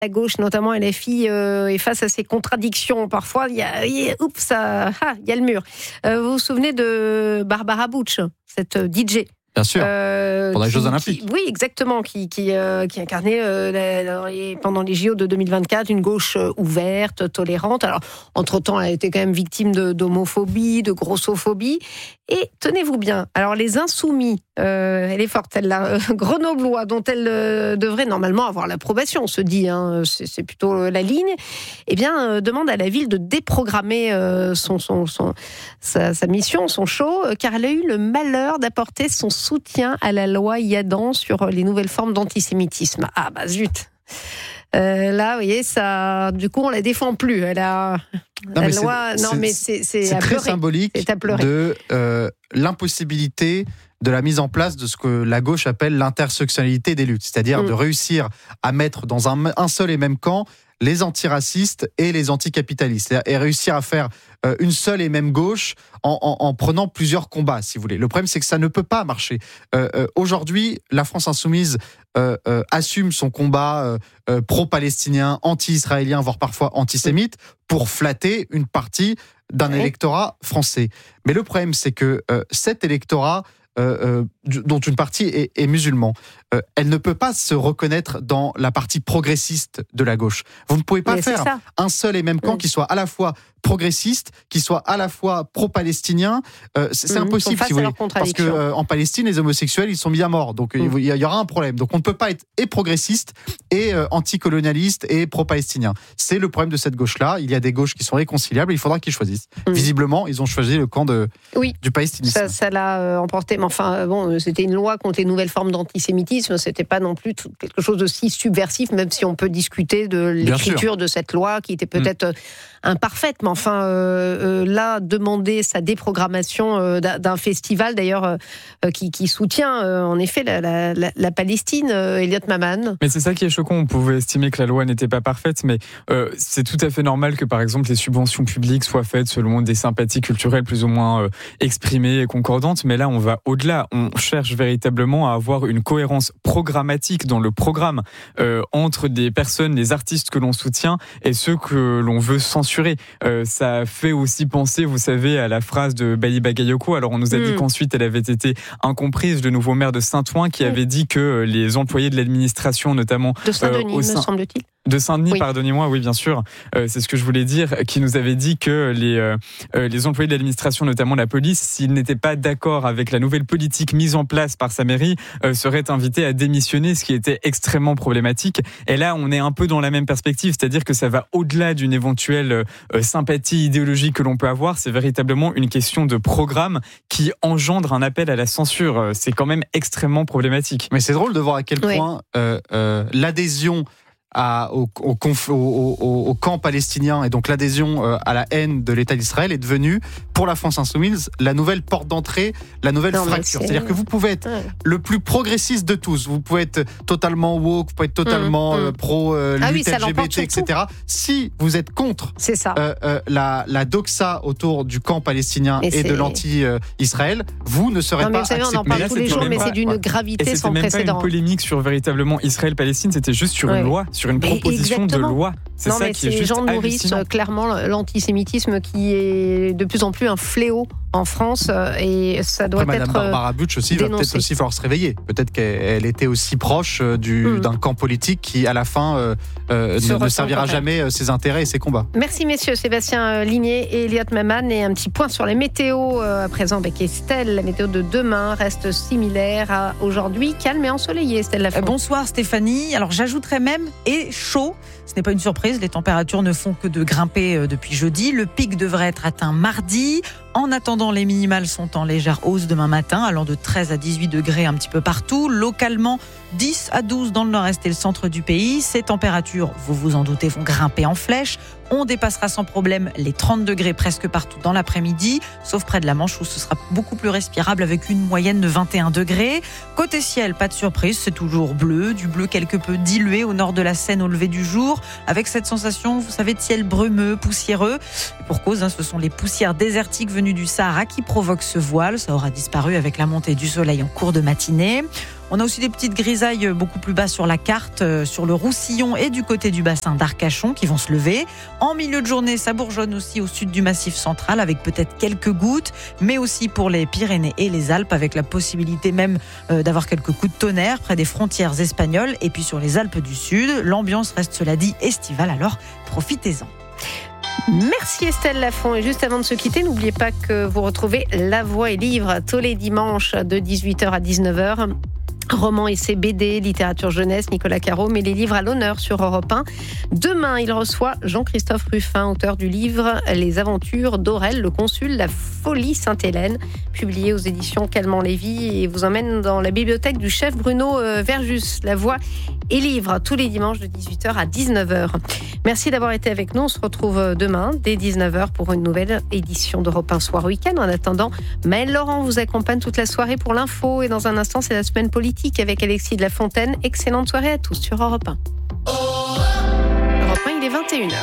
La gauche, notamment LFI, est face à ces contradictions. Parfois, il y a le mur. Vous vous souvenez de Barbara Bush, cette DJ? Bien sûr, pendant les Jeux Olympiques. Oui, exactement, qui incarnait pendant les JO de 2024 une gauche ouverte, tolérante. Alors, entre-temps, elle a été quand même victime d'homophobie, de grossophobie. Et tenez-vous bien, alors les Insoumis, elle est forte, celle-là, grenoblois, dont elle devrait normalement avoir l'approbation, on se dit, c'est plutôt la ligne, eh bien, demande à la ville de déprogrammer sa mission, son show, car elle a eu le malheur d'apporter son soutien à la loi Yadan sur les nouvelles formes d'antisémitisme. Ah bah zut. Là, vous voyez, ça, du coup, on la défend plus. Elle a la loi. Non, mais c'est très symbolique de l'impossibilité de la mise en place de ce que la gauche appelle l'intersectionnalité des luttes, c'est-à-dire de réussir à mettre dans un seul et même camp les antiracistes et les anticapitalistes, et réussir à faire une seule et même gauche en prenant plusieurs combats, si vous voulez. Le problème, c'est que ça ne peut pas marcher. Aujourd'hui, la France insoumise assume son combat pro-palestinien, anti-israélien, voire parfois antisémite, pour flatter une partie d'un électorat français. Mais le problème, c'est que cet électorat, dont une partie est musulman, elle ne peut pas se reconnaître dans la partie progressiste de la gauche. Vous ne pouvez pas faire un seul et même camp qui soit à la fois progressiste, qui soit à la fois pro-palestinien. C'est impossible, si vous voulez, parce que en Palestine, les homosexuels, ils sont mis à mort. Donc il y aura un problème. Donc on ne peut pas être et progressiste et anticolonialiste et pro-palestinien. C'est le problème de cette gauche-là. Il y a des gauches qui sont réconciliables. Il faudra qu'ils choisissent. Visiblement, ils ont choisi le camp du palestinisme. Ça l'a emporté. Mais enfin, bon, c'était une loi contre les nouvelles formes d'antisémitisme. C'était pas non plus quelque chose d'aussi subversif, même si on peut discuter de l'écriture de cette loi qui était peut-être imparfaite. Mais enfin, là, demander sa déprogrammation d'un festival, d'ailleurs, qui soutient en effet la Palestine, Elliot Maman. Mais c'est ça qui est choquant. On pouvait estimer que la loi n'était pas parfaite, mais c'est tout à fait normal que, par exemple, les subventions publiques soient faites selon des sympathies culturelles plus ou moins exprimées et concordantes. Mais là, on va au-delà. On cherche véritablement à avoir une cohérence programmatique dans le programme entre des personnes, des artistes que l'on soutient et ceux que l'on veut censurer. Ça fait aussi penser, vous savez, à la phrase de Bailly Bagayoko. Alors on nous a dit qu'ensuite elle avait été incomprise, le nouveau maire de Saint-Ouen qui avait dit que les employés de l'administration, notamment de Saint-Denis, me semble-t-il. De Saint-Denis, pardonnez-moi, oui, bien sûr, c'est ce que je voulais dire, qui nous avait dit que les employés de l'administration, notamment la police, s'ils n'étaient pas d'accord avec la nouvelle politique mise en place par sa mairie, seraient invités à démissionner, ce qui était extrêmement problématique. Et là, on est un peu dans la même perspective, c'est-à-dire que ça va au-delà d'une éventuelle sympathie idéologique que l'on peut avoir, c'est véritablement une question de programme qui engendre un appel à la censure. C'est quand même extrêmement problématique. Mais c'est drôle de voir à quel point l'adhésion au camp palestinien et donc l'adhésion à la haine de l'État d'Israël est devenue, pour la France insoumise, la nouvelle porte d'entrée, la nouvelle fracture. C'est-à-dire que vous pouvez être le plus progressiste de tous, vous pouvez être totalement woke, vous pouvez être totalement pro-lutte LGBT, etc. Si vous êtes contre la doxa autour du camp palestinien et de l'anti-Israël, vous ne serez pas accepté. On en parle tous les jours, mais c'est d'une gravité sans précédent. Et c'était même pas une polémique sur véritablement Israël-Palestine, c'était juste sur une loi, sur une proposition de loi. C'est ça qui est juste Jean de Maurice, hallucinant. Clairement, l'antisémitisme qui est de plus en plus un fléau en France, et ça doit Après, être Madame Barbara Bush aussi dénoncé. va peut-être aussi falloir se réveiller. Peut-être qu'elle était aussi proche d'un camp politique qui, à la fin, ne servira jamais ses intérêts et ses combats. Merci messieurs, Sébastien Ligné et Elliot Maman. Et un petit point sur les météos à présent avec Estelle. La météo de demain reste similaire à aujourd'hui, calme et ensoleillée. Estelle Lafont. Bonsoir Stéphanie. Alors j'ajouterais même et chaud. Ce n'est pas une surprise, les températures ne font que de grimper depuis jeudi. Le pic devrait être atteint mardi. En attendant, les minimales sont en légère hausse demain matin, allant de 13 à 18 degrés un petit peu partout. Localement, 10 à 12 dans le nord-est et le centre du pays. Ces températures, vous vous en doutez, vont grimper en flèche. On dépassera sans problème les 30 degrés presque partout dans l'après-midi, sauf près de la Manche où ce sera beaucoup plus respirable avec une moyenne de 21 degrés. Côté ciel, pas de surprise, c'est toujours bleu, du bleu quelque peu dilué au nord de la Seine au lever du jour, avec cette sensation, vous savez, de ciel brumeux, poussiéreux. Et pour cause, ce sont les poussières désertiques venues venue du Sahara qui provoque ce voile. Ça aura disparu avec la montée du soleil en cours de matinée. On a aussi des petites grisailles beaucoup plus bas sur la carte, sur le Roussillon et du côté du bassin d'Arcachon qui vont se lever. En milieu de journée, ça bourgeonne aussi au sud du Massif central avec peut-être quelques gouttes, mais aussi pour les Pyrénées et les Alpes avec la possibilité même d'avoir quelques coups de tonnerre près des frontières espagnoles. Et puis sur les Alpes du Sud, l'ambiance reste, cela dit, estivale, alors profitez-en. Merci Estelle Lafont. Et juste avant de se quitter, n'oubliez pas que vous retrouvez La Voix et Livre tous les dimanches de 18h à 19h. Romans, essais, BD, littérature jeunesse, Nicolas Caro met les livres à l'honneur sur Europe 1. Demain, il reçoit Jean-Christophe Ruffin, auteur du livre Les aventures d'Aurel, le consul, la folie Sainte-Hélène, publié aux éditions Calment-Lévy, et vous emmène dans la bibliothèque du chef Bruno Verjus. La Voix et Livre tous les dimanches de 18h à 19h. Merci d'avoir été avec nous. On se retrouve demain dès 19h pour une nouvelle édition d'Europe 1 Soir Week-end. En attendant, Maëlle Laurent vous accompagne toute la soirée pour l'info, et dans un instant, c'est la semaine politique avec Alexis de la Fontaine. Excellente soirée à tous sur Europe 1. Europe 1, il est 21h.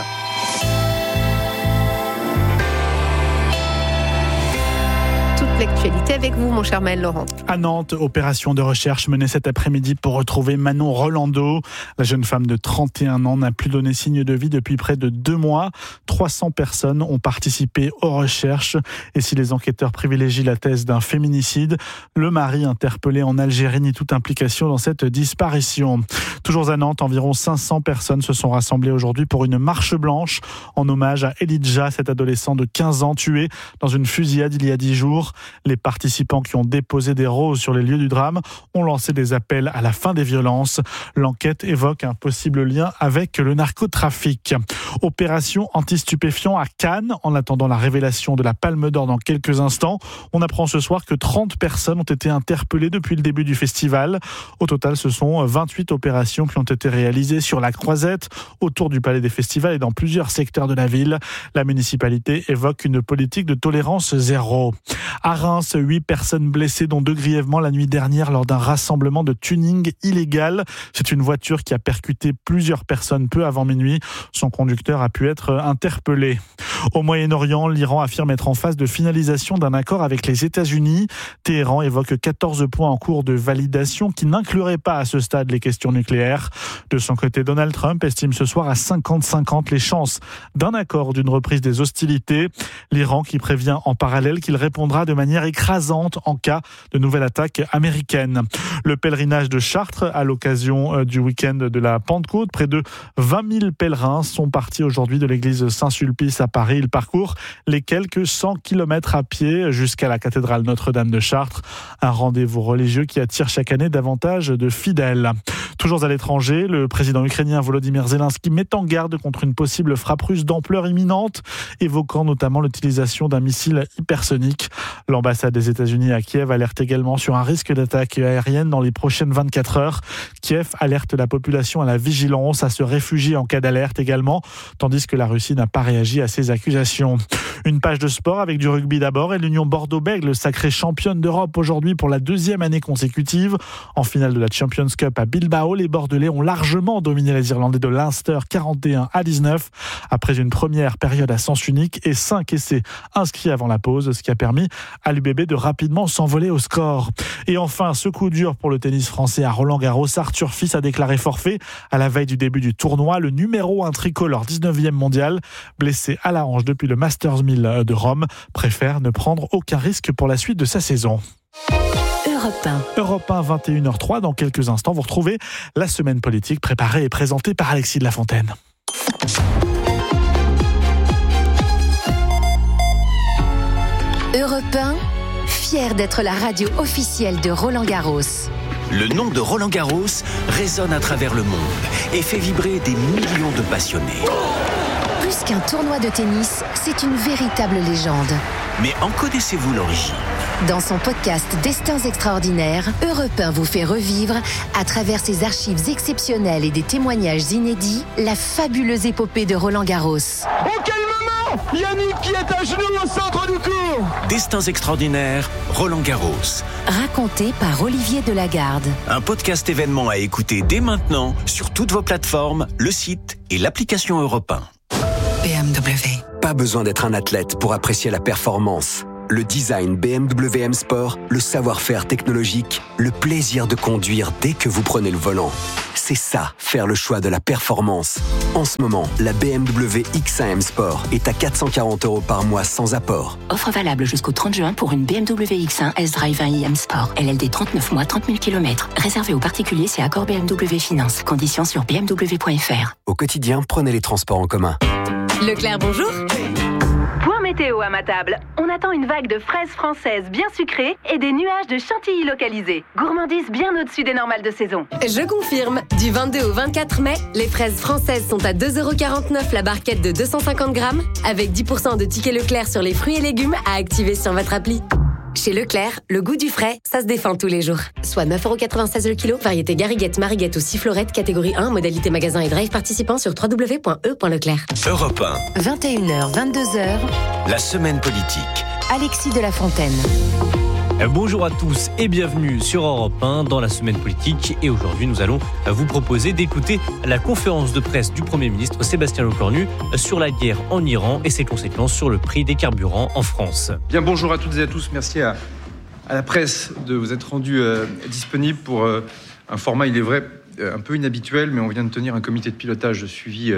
L'actualité avec vous, mon cher Maël Laurent. À Nantes, opération de recherche menée cet après-midi pour retrouver Manon Rolando. La jeune femme de 31 ans n'a plus donné signe de vie depuis près de 2 mois. 300 personnes ont participé aux recherches. Et si les enquêteurs privilégient la thèse d'un féminicide, le mari interpellé en Algérie nie toute implication dans cette disparition. Toujours à Nantes, environ 500 personnes se sont rassemblées aujourd'hui pour une marche blanche en hommage à Elijah, cet adolescent de 15 ans tué dans une fusillade il y a 10 jours. Les participants qui ont déposé des roses sur les lieux du drame ont lancé des appels à la fin des violences. L'enquête évoque un possible lien avec le narcotrafic. Opération anti-stupéfiants à Cannes. En attendant la révélation de la Palme d'Or dans quelques instants, on apprend ce soir que 30 personnes ont été interpellées depuis le début du festival. Au total, ce sont 28 opérations qui ont été réalisées sur la Croisette, autour du Palais des Festivals et dans plusieurs secteurs de la ville. La municipalité évoque une politique de tolérance zéro. À Reims, 8 personnes blessées, dont 2 grièvement la nuit dernière lors d'un rassemblement de tuning illégal. C'est une voiture qui a percuté plusieurs personnes peu avant minuit. Son conducteur a pu être interpellé. Au Moyen-Orient, l'Iran affirme être en phase de finalisation d'un accord avec les États-Unis. Téhéran évoque 14 points en cours de validation qui n'incluraient pas à ce stade les questions nucléaires. De son côté, Donald Trump estime ce soir à 50-50 les chances d'un accord, d'une reprise des hostilités. L'Iran qui prévient en parallèle qu'il répondra de manière écrasante en cas de nouvelle attaque américaine. Le pèlerinage de Chartres à l'occasion du week-end de la Pentecôte. Près de 20 000 pèlerins sont partis aujourd'hui de l'église Saint-Sulpice à Paris. Ils parcourent les quelques 100 km à pied jusqu'à la cathédrale Notre-Dame de Chartres. Un rendez-vous religieux qui attire chaque année davantage de fidèles. Toujours à l'étranger, le président ukrainien Volodymyr Zelensky met en garde contre une possible frappe russe d'ampleur imminente, évoquant notamment l'utilisation d'un missile hypersonique. L'ambassade des États-Unis à Kiev alerte également sur un risque d'attaque aérienne dans les prochaines 24 heures. Kiev alerte la population à la vigilance, à se réfugier en cas d'alerte également, tandis que la Russie n'a pas réagi à ces accusations. Une page de sport avec du rugby d'abord et l'Union Bordeaux-Bègles sacrée championne d'Europe aujourd'hui pour la 2e année consécutive. En finale de la Champions Cup à Bilbao, les Bordelais ont largement dominé les Irlandais de Leinster 41-19 après une première période à sens unique et 5 essais inscrits avant la pause, ce qui a permis à l'UBB de rapidement s'envoler au score. Et enfin, ce coup dur pour le tennis français à Roland-Garros. Arthur Fils a déclaré forfait à la veille du début du tournoi. Le numéro 1 tricolore 19e mondial, blessé à la hanche depuis le Masters 1000 de Rome, préfère ne prendre aucun risque pour la suite de sa saison. Europe 1, 21h03. Dans quelques instants, vous retrouvez la semaine politique préparée et présentée par Alexis de la Fontaine. Europe 1, fier d'être la radio officielle de Roland-Garros. Le nom de Roland-Garros résonne à travers le monde et fait vibrer des millions de passionnés. Plus qu'un tournoi de tennis, c'est une véritable légende. Mais en connaissez-vous l'origine ? Dans son podcast Destins extraordinaires, Europe 1 vous fait revivre, à travers ses archives exceptionnelles et des témoignages inédits, la fabuleuse épopée de Roland-Garros. Oh, quel moment ! Yannick qui est à genoux au centre du court. Destins extraordinaires, Roland-Garros. Raconté par Olivier Delagarde. Un podcast événement à écouter dès maintenant sur toutes vos plateformes, le site et l'application Europe 1. BMW. Pas besoin d'être un athlète pour apprécier la performance. Le design BMW M Sport, le savoir-faire technologique, le plaisir de conduire dès que vous prenez le volant. C'est ça, faire le choix de la performance. En ce moment, la BMW X1 M Sport est à 440 € par mois sans apport. Offre valable jusqu'au 30 juin pour une BMW X1 S-Drive 1i M Sport. LLD 39 mois, 30 000 km. Réservé aux particuliers, c'est accord BMW Finance. Conditions sur bmw.fr. Au quotidien, prenez les transports en commun. Leclerc, bonjour. Point météo à ma table. On attend une vague de fraises françaises bien sucrées et des nuages de chantilly localisés. Gourmandise bien au-dessus des normales de saison. Je confirme. Du 22 au 24 mai, les fraises françaises sont à 2,49 € la barquette de 250 grammes, avec 10% de tickets Leclerc sur les fruits et légumes à activer sur votre appli. Chez Leclerc, le goût du frais, ça se défend tous les jours. Soit 9,96 € le kilo, variété Gariguette, Mariguette ou Sifflorette, catégorie 1, modalité magasin et drive participant sur www.e.leclerc. Europe 1. 21h, 22h. La semaine politique. Alexis de la Fontaine. Bonjour à tous et bienvenue sur Europe 1 dans la semaine politique. Et aujourd'hui, nous allons vous proposer d'écouter la conférence de presse du Premier ministre Sébastien Lecornu sur la guerre en Iran et ses conséquences sur le prix des carburants en France. Bien, bonjour à toutes et à tous. Merci à la presse de vous être rendu disponible pour un format, il est vrai, un peu inhabituel, mais on vient de tenir un comité de pilotage de suivi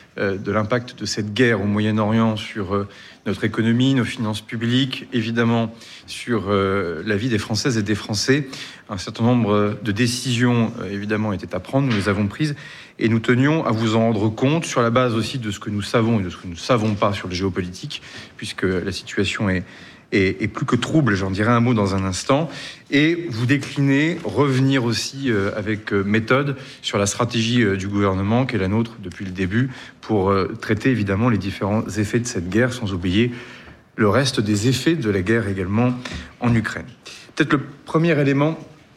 de l'impact de cette guerre au Moyen-Orient sur notre économie, nos finances publiques, évidemment sur la vie des Françaises et des Français. Un certain nombre de décisions, évidemment, étaient à prendre, nous les avons prises, et nous tenions à vous en rendre compte sur la base aussi de ce que nous savons et de ce que nous ne savons pas sur le géopolitique, puisque la situation est plus que trouble, j'en dirai un mot dans un instant, et vous décliner, revenir aussi avec méthode sur la stratégie du gouvernement qui est la nôtre depuis le début pour traiter évidemment les différents effets de cette guerre, sans oublier le reste des effets de la guerre également en Ukraine. Peut-être le premier élément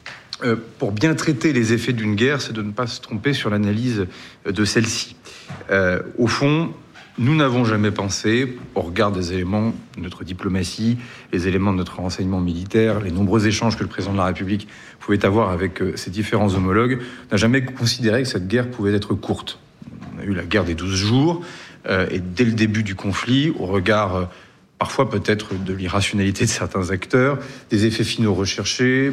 pour bien traiter les effets d'une guerre, c'est de ne pas se tromper sur l'analyse de celle-ci. Au fond, nous n'avons jamais pensé, au regard des éléments de notre diplomatie, les éléments de notre renseignement militaire, les nombreux échanges que le président de la République pouvait avoir avec ses différents homologues, on n'a jamais considéré que cette guerre pouvait être courte. On a eu la guerre des 12 jours, et dès le début du conflit, au regard parfois peut-être de l'irrationalité de certains acteurs, des effets finaux recherchés,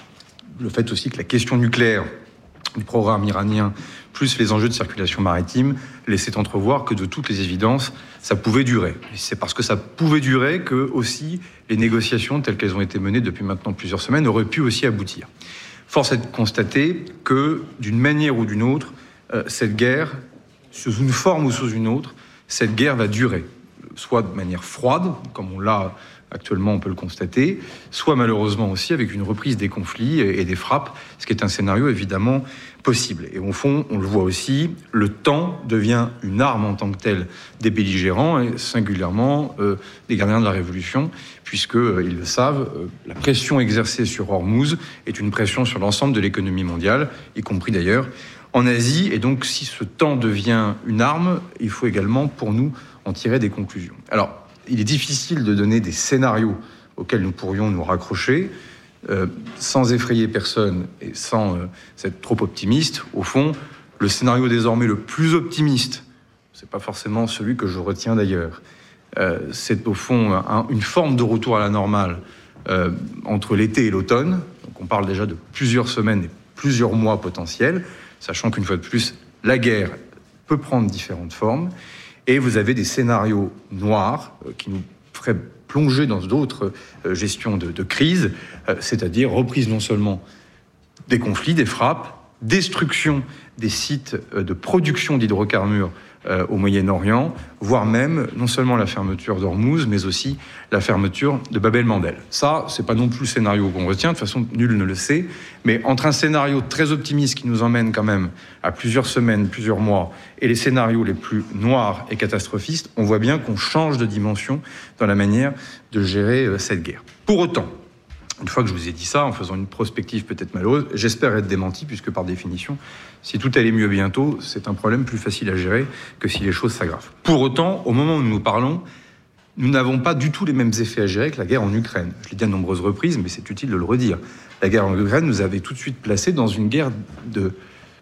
le fait aussi que la question nucléaire du programme iranien, plus les enjeux de circulation maritime, laissaient entrevoir que de toutes les évidences, ça pouvait durer. Et c'est parce que ça pouvait durer que aussi les négociations telles qu'elles ont été menées depuis maintenant plusieurs semaines auraient pu aussi aboutir. Force est de constater que d'une manière ou d'une autre, cette guerre, sous une forme ou sous une autre, cette guerre va durer. Soit de manière froide, comme on l'a actuellement, on peut le constater, soit malheureusement aussi avec une reprise des conflits et des frappes, ce qui est un scénario évidemment possible. Et au fond, on le voit aussi, le temps devient une arme en tant que telle des belligérants, et singulièrement des gardiens de la Révolution, puisqu'ils le savent, la pression exercée sur Hormuz est une pression sur l'ensemble de l'économie mondiale, y compris d'ailleurs en Asie. Et donc, si ce temps devient une arme, il faut également, pour nous, en tirer des conclusions. Alors, il est difficile de donner des scénarios auxquels nous pourrions nous raccrocher, sans effrayer personne et sans être trop optimiste. Au fond, le scénario désormais le plus optimiste, c'est pas forcément celui que je retiens d'ailleurs. C'est au fond une forme de retour à la normale entre l'été et l'automne. Donc on parle déjà de plusieurs semaines et plusieurs mois potentiels, sachant qu'une fois de plus, la guerre peut prendre différentes formes. Et vous avez des scénarios noirs qui nous feraient plonger dans d'autres gestions de crise, c'est-à-dire reprise non seulement des conflits, des frappes, destruction des sites de production d'hydrocarbures au Moyen-Orient, voire même non seulement la fermeture d'Hormuz, mais aussi la fermeture de Bab el-Mandeb. Ça, c'est pas non plus le scénario qu'on retient, de toute façon, nul ne le sait, mais entre un scénario très optimiste qui nous emmène quand même à plusieurs semaines, plusieurs mois, et les scénarios les plus noirs et catastrophistes, on voit bien qu'on change de dimension dans la manière de gérer cette guerre. Pour autant, une fois que je vous ai dit ça, en faisant une prospective peut-être malheureuse, j'espère être démenti, puisque par définition, si tout allait mieux bientôt, c'est un problème plus facile à gérer que si les choses s'aggravent. Pour autant, au moment où nous parlons, nous n'avons pas du tout les mêmes effets à gérer que la guerre en Ukraine. Je l'ai dit à de nombreuses reprises, mais c'est utile de le redire. La guerre en Ukraine nous avait tout de suite placés dans une guerre de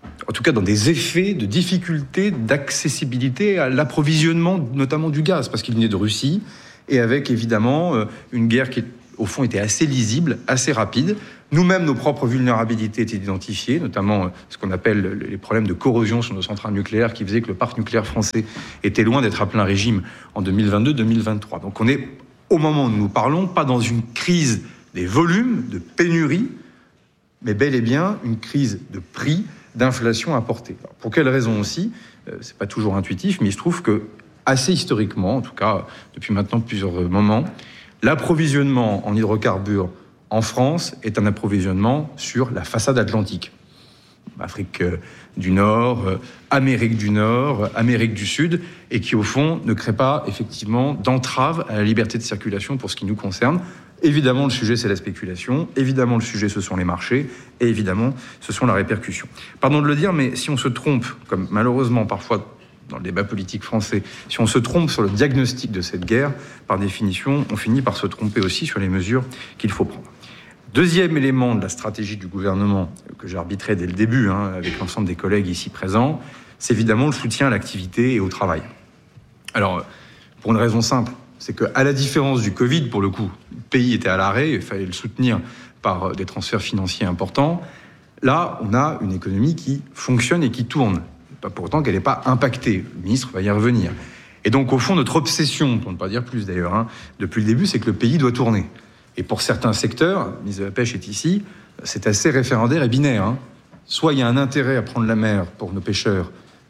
en tout cas dans des effets de difficulté d'accessibilité à l'approvisionnement, notamment du gaz, parce qu'il venait de Russie, et avec évidemment une guerre qui, au fond, était assez lisible, assez rapide. Nous-mêmes, nos propres vulnérabilités étaient identifiées, notamment ce qu'on appelle les problèmes de corrosion sur nos centrales nucléaires, qui faisaient que le parc nucléaire français était loin d'être à plein régime en 2022-2023. Donc on est, au moment où nous parlons, pas dans une crise des volumes, de pénurie, mais bel et bien une crise de prix, d'inflation importée. Alors, pour quelles raisons aussi, c'est pas toujours intuitif, mais il se trouve que, assez historiquement, en tout cas depuis maintenant plusieurs moments, l'approvisionnement en hydrocarbures en France est un approvisionnement sur la façade atlantique. Afrique du Nord, Amérique du Nord, Amérique du Sud, et qui au fond ne crée pas effectivement d'entrave à la liberté de circulation pour ce qui nous concerne. Évidemment, le sujet, c'est la spéculation. Évidemment, le sujet, ce sont les marchés. Et évidemment, ce sont la répercussion. Pardon de le dire, mais si on se trompe, comme malheureusement parfois dans le débat politique français, si on se trompe sur le diagnostic de cette guerre, par définition, on finit par se tromper aussi sur les mesures qu'il faut prendre. Deuxième élément de la stratégie du gouvernement, que j'ai arbitré dès le début, avec l'ensemble des collègues ici présents, c'est évidemment le soutien à l'activité et au travail. Alors, pour une raison simple, c'est qu'à la différence du Covid, pour le coup, le pays était à l'arrêt, il fallait le soutenir par des transferts financiers importants. Là, on a une économie qui fonctionne et qui tourne. Pas pour autant qu'elle n'est pas impactée. Le ministre va y revenir. Et donc, au fond, notre obsession, pour ne pas dire plus d'ailleurs, depuis le début, c'est que le pays doit tourner. Et pour certains secteurs, le ministre de la Pêche est ici, c'est assez référendaire et binaire. Soit il y a un intérêt à prendre la mer pour nos pêcheurs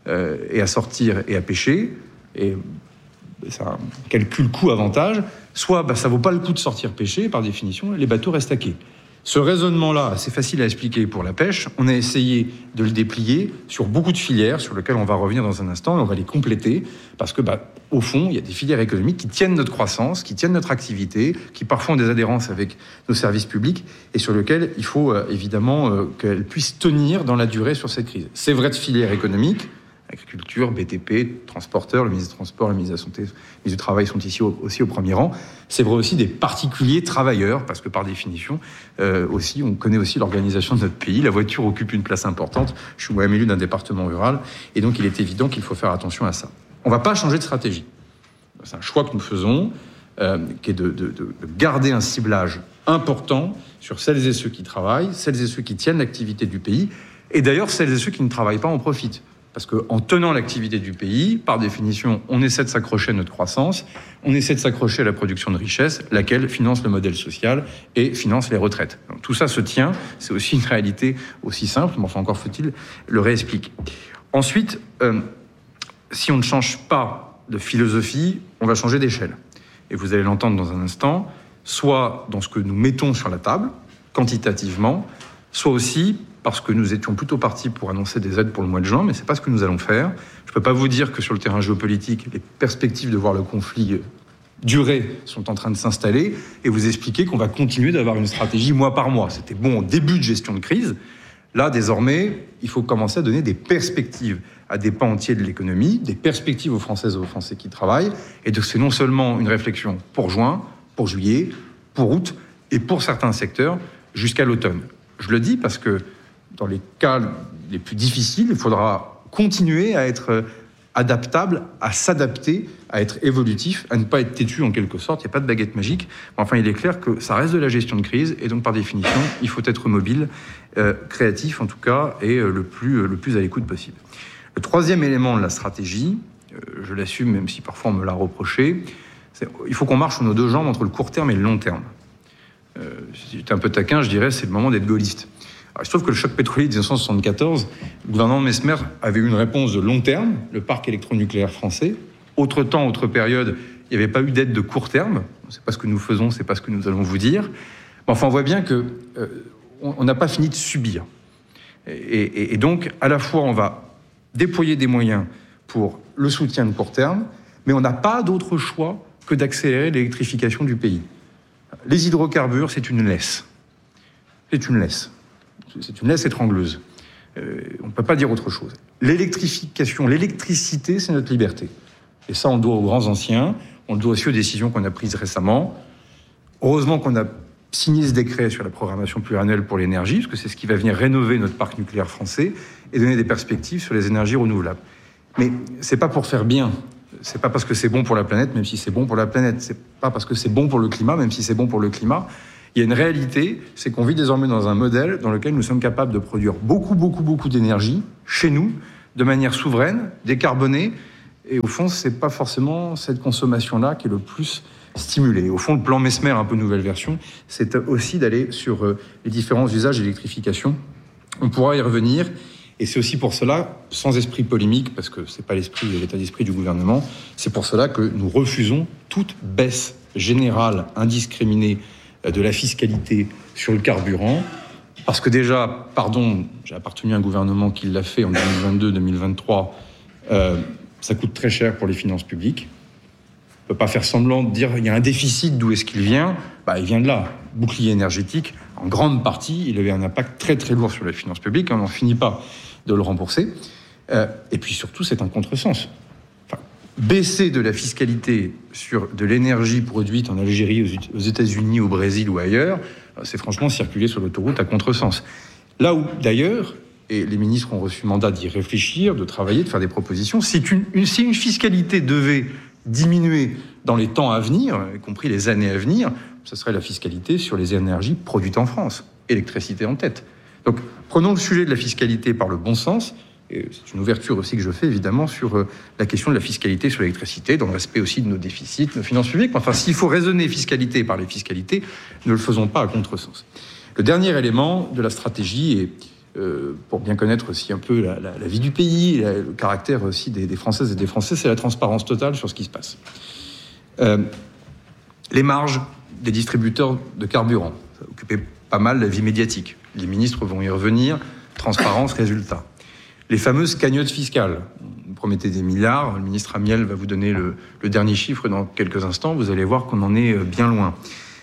et à sortir et à pêcher, et c'est un calcul coût-avantage, soit ça ne vaut pas le coup de sortir pêcher, et par définition, les bateaux restent à quai. Ce raisonnement-là, c'est facile à expliquer pour la pêche. On a essayé de le déplier sur beaucoup de filières, sur lesquelles on va revenir dans un instant, et on va les compléter, parce que, au fond, il y a des filières économiques qui tiennent notre croissance, qui tiennent notre activité, qui parfois ont des adhérences avec nos services publics, et sur lesquelles il faut évidemment qu'elles puissent tenir dans la durée sur cette crise. C'est vrai de filières économiques, agriculture, BTP, transporteurs, le ministre des Transports, le ministre de la Santé, le ministre du Travail sont ici aussi au premier rang. C'est vrai aussi des particuliers travailleurs, parce que par définition, aussi, on connaît aussi l'organisation de notre pays. La voiture occupe une place importante. Je suis moi-même élu d'un département rural, et donc il est évident qu'il faut faire attention à ça. On ne va pas changer de stratégie. C'est un choix que nous faisons, qui est de garder un ciblage important sur celles et ceux qui travaillent, celles et ceux qui tiennent l'activité du pays, et d'ailleurs celles et ceux qui ne travaillent pas en profitent. Parce qu'en tenant l'activité du pays, par définition, on essaie de s'accrocher à notre croissance, on essaie de s'accrocher à la production de richesse, laquelle finance le modèle social et finance les retraites. Donc, tout ça se tient, c'est aussi une réalité aussi simple, mais enfin encore faut-il le réexpliquer. Ensuite, si on ne change pas de philosophie, on va changer d'échelle. Et vous allez l'entendre dans un instant, soit dans ce que nous mettons sur la table, quantitativement, soit aussi parce que nous étions plutôt partis pour annoncer des aides pour le mois de juin, mais ce n'est pas ce que nous allons faire. Je ne peux pas vous dire que sur le terrain géopolitique, les perspectives de voir le conflit durer sont en train de s'installer, et vous expliquer qu'on va continuer d'avoir une stratégie mois par mois. C'était bon au début de gestion de crise. Là, désormais, il faut commencer à donner des perspectives à des pans entiers de l'économie, des perspectives aux Françaises et aux Français qui travaillent, et donc c'est non seulement une réflexion pour juin, pour juillet, pour août, et pour certains secteurs, jusqu'à l'automne. Je le dis parce que dans les cas les plus difficiles, il faudra continuer à être adaptable, à s'adapter, à être évolutif, à ne pas être têtu en quelque sorte. Il n'y a pas de baguette magique. Enfin, il est clair que ça reste de la gestion de crise, et donc par définition, il faut être mobile, créatif en tout cas, et le plus à l'écoute possible. Le troisième élément de la stratégie, je l'assume même si parfois on me l'a reproché, c'est il faut qu'on marche sur nos deux jambes entre le court terme et le long terme. Si j'étais un peu taquin, je dirais c'est le moment d'être gaulliste. Alors, il se trouve que le choc pétrolier de 1974, le gouvernement Messmer avait eu une réponse de long terme, le parc électronucléaire français. Autre temps, autre période, il n'y avait pas eu d'aide de court terme. C'est pas ce que nous faisons, c'est pas ce que nous allons vous dire. Mais enfin, on voit bien que on n'a pas fini de subir. Et donc, à la fois, on va déployer des moyens pour le soutien de court terme, mais on n'a pas d'autre choix que d'accélérer l'électrification du pays. Les hydrocarbures, c'est une laisse. C'est une laisse. C'est une laisse étrangleuse. On ne peut pas dire autre chose. L'électrification, l'électricité, c'est notre liberté. Et ça, on le doit aux grands anciens, on le doit aussi aux décisions qu'on a prises récemment. Heureusement qu'on a signer ce décret sur la programmation pluriannuelle pour l'énergie, parce que c'est ce qui va venir rénover notre parc nucléaire français et donner des perspectives sur les énergies renouvelables. Mais c'est pas pour faire bien. C'est pas parce que c'est bon pour la planète, même si c'est bon pour la planète. C'est pas parce que c'est bon pour le climat, même si c'est bon pour le climat. Il y a une réalité, c'est qu'on vit désormais dans un modèle dans lequel nous sommes capables de produire beaucoup d'énergie chez nous, de manière souveraine, décarbonée. Et au fond, c'est pas forcément cette consommation-là qui est le plus stimulée. Au fond, le plan Messmer, un peu nouvelle version, c'est aussi d'aller sur les différents usages d'électrification. On pourra y revenir. Et c'est aussi pour cela, sans esprit polémique, parce que c'est pas l'état d'esprit du gouvernement, c'est pour cela que nous refusons toute baisse générale, indiscriminée de la fiscalité sur le carburant. Parce que déjà, j'ai appartenu à un gouvernement qui l'a fait en 2022-2023, ça coûte très cher pour les finances publiques. On ne peut pas faire semblant de dire qu'il y a un déficit, d'où est-ce qu'il vient ? Il vient de là. Bouclier énergétique, en grande partie, il avait un impact très très lourd sur les finances publiques, on n'en finit pas de le rembourser. Et puis surtout, c'est un contresens. Baisser de la fiscalité sur de l'énergie produite en Algérie, aux États-Unis, au Brésil ou ailleurs, c'est franchement circuler sur l'autoroute à contresens. Là où, d'ailleurs, et les ministres ont reçu mandat d'y réfléchir, de travailler, de faire des propositions, si une fiscalité devait diminuer dans les temps à venir, y compris les années à venir, ce serait la fiscalité sur les énergies produites en France, électricité en tête. Donc, prenons le sujet de la fiscalité par le bon sens, et c'est une ouverture aussi que je fais évidemment sur la question de la fiscalité sur l'électricité, dans le respect aussi de nos déficits, de nos finances publiques. Enfin, s'il faut raisonner fiscalité par les fiscalités, ne le faisons pas à contresens. Le dernier élément de la stratégie, et pour bien connaître aussi un peu la vie du pays, le caractère aussi des Françaises et des Français, c'est la transparence totale sur ce qui se passe. Les marges des distributeurs de carburant, ça a occupé pas mal la vie médiatique. Les ministres vont y revenir, transparence, résultat. Les fameuses cagnottes fiscales, vous promettez des milliards, le ministre Amiel va vous donner le dernier chiffre dans quelques instants, vous allez voir qu'on en est bien loin.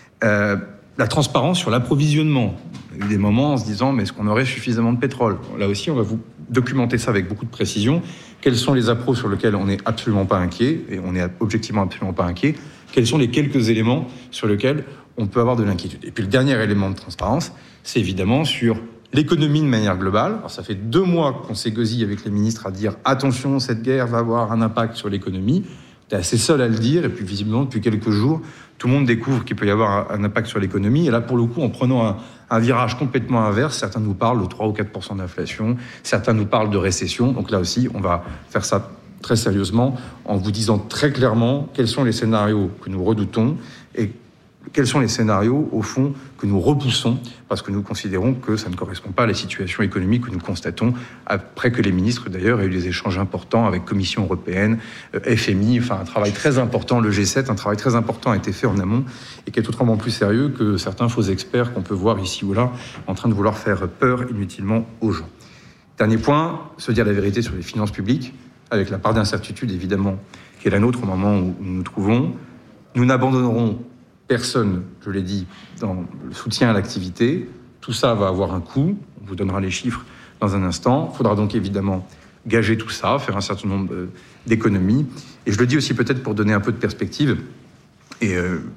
La transparence sur l'approvisionnement. Il y a eu des moments en se disant, mais est-ce qu'on aurait suffisamment de pétrole ? Là aussi, on va vous documenter ça avec beaucoup de précision. Quels sont les appros sur lesquels on n'est absolument pas inquiet, et on n'est objectivement absolument pas inquiet ? Quels sont les quelques éléments sur lesquels on peut avoir de l'inquiétude ? Et puis le dernier élément de transparence, c'est évidemment sur l'économie de manière globale. Alors ça fait 2 mois qu'on s'égosille avec les ministres à dire « Attention, cette guerre va avoir un impact sur l'économie ». T'es assez seul à le dire, et puis visiblement, depuis quelques jours, tout le monde découvre qu'il peut y avoir un impact sur l'économie. Et là, pour le coup, en prenant un virage complètement inverse, certains nous parlent de 3 ou 4% d'inflation, certains nous parlent de récession. Donc là aussi, on va faire ça très sérieusement, en vous disant très clairement quels sont les scénarios que nous redoutons et quels sont les scénarios, au fond, que nous repoussons, parce que nous considérons que ça ne correspond pas à la situation économique que nous constatons, après que les ministres, d'ailleurs, aient eu des échanges importants avec Commission européenne, FMI, enfin un travail très important, le G7, un travail très important a été fait en amont, et qui est autrement plus sérieux que certains faux experts qu'on peut voir ici ou là, en train de vouloir faire peur inutilement aux gens. Dernier point, se dire la vérité sur les finances publiques, avec la part d'incertitude, évidemment, qui est la nôtre au moment où nous nous trouvons. Nous n'abandonnerons personne, je l'ai dit, dans le soutien à l'activité. Tout ça va avoir un coût. On vous donnera les chiffres dans un instant. Il faudra donc évidemment gager tout ça, faire un certain nombre d'économies. Et je le dis aussi peut-être pour donner un peu de perspective et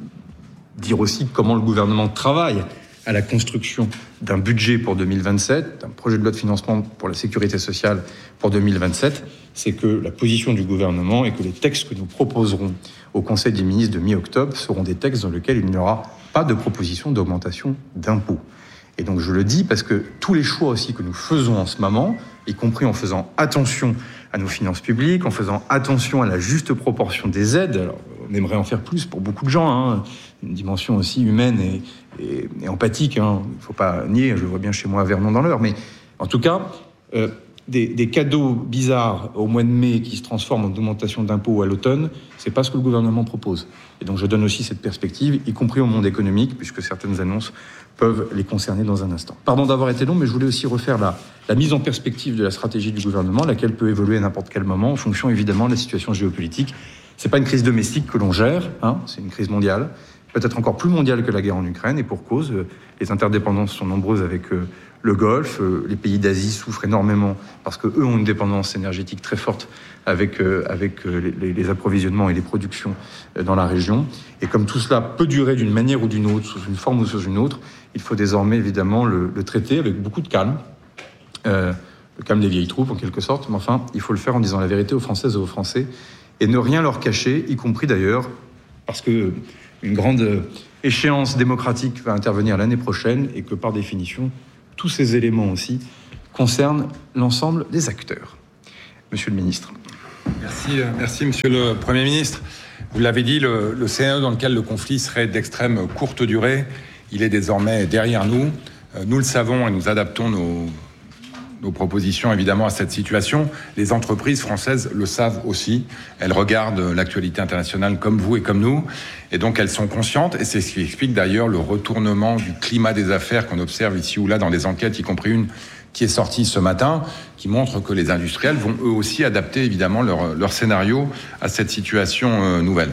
dire aussi comment le gouvernement travaille à la construction d'un budget pour 2027, d'un projet de loi de financement pour la sécurité sociale pour 2027, c'est que la position du gouvernement et que les textes que nous proposerons au Conseil des ministres de mi-octobre seront des textes dans lesquels il n'y aura pas de proposition d'augmentation d'impôts. Et donc je le dis parce que tous les choix aussi que nous faisons en ce moment, y compris en faisant attention à nos finances publiques, en faisant attention à la juste proportion des aides, alors on aimerait en faire plus pour beaucoup de gens, une dimension aussi humaine et empathique, il ne faut pas nier, je le vois bien chez moi à Vernon dans l'Eure, mais en tout cas, des cadeaux bizarres au mois de mai qui se transforment en augmentation d'impôts à l'automne, c'est pas ce que le gouvernement propose. Et donc je donne aussi cette perspective, y compris au monde économique, puisque certaines annonces peuvent les concerner dans un instant. Pardon d'avoir été long, mais je voulais aussi refaire la mise en perspective de la stratégie du gouvernement, laquelle peut évoluer à n'importe quel moment, en fonction évidemment de la situation géopolitique. C'est pas une crise domestique que l'on gère, c'est une crise mondiale, peut-être encore plus mondiale que la guerre en Ukraine, et pour cause, les interdépendances sont nombreuses avec le Golfe. Les pays d'Asie souffrent énormément parce qu'eux ont une dépendance énergétique très forte avec les approvisionnements et les productions dans la région. Et comme tout cela peut durer d'une manière ou d'une autre, sous une forme ou sous une autre, il faut désormais évidemment le traiter avec beaucoup de calme. Le calme des vieilles troupes en quelque sorte, mais enfin, il faut le faire en disant la vérité aux Françaises et aux Français et ne rien leur cacher, y compris d'ailleurs parce que une grande échéance démocratique va intervenir l'année prochaine et que par définition, tous ces éléments aussi concernent l'ensemble des acteurs. Monsieur le ministre. Merci Monsieur le Premier ministre. Vous l'avez dit, le scénario dans lequel le conflit serait d'extrême courte durée, il est désormais derrière nous. Nous le savons et nous adaptons nos propositions évidemment à cette situation. Les entreprises françaises le savent aussi. Elles regardent l'actualité internationale comme vous et comme nous. Et donc elles sont conscientes. Et c'est ce qui explique d'ailleurs le retournement du climat des affaires qu'on observe ici ou là dans des enquêtes, y compris une qui est sortie ce matin, qui montre que les industriels vont eux aussi adapter évidemment leur scénario à cette situation nouvelle.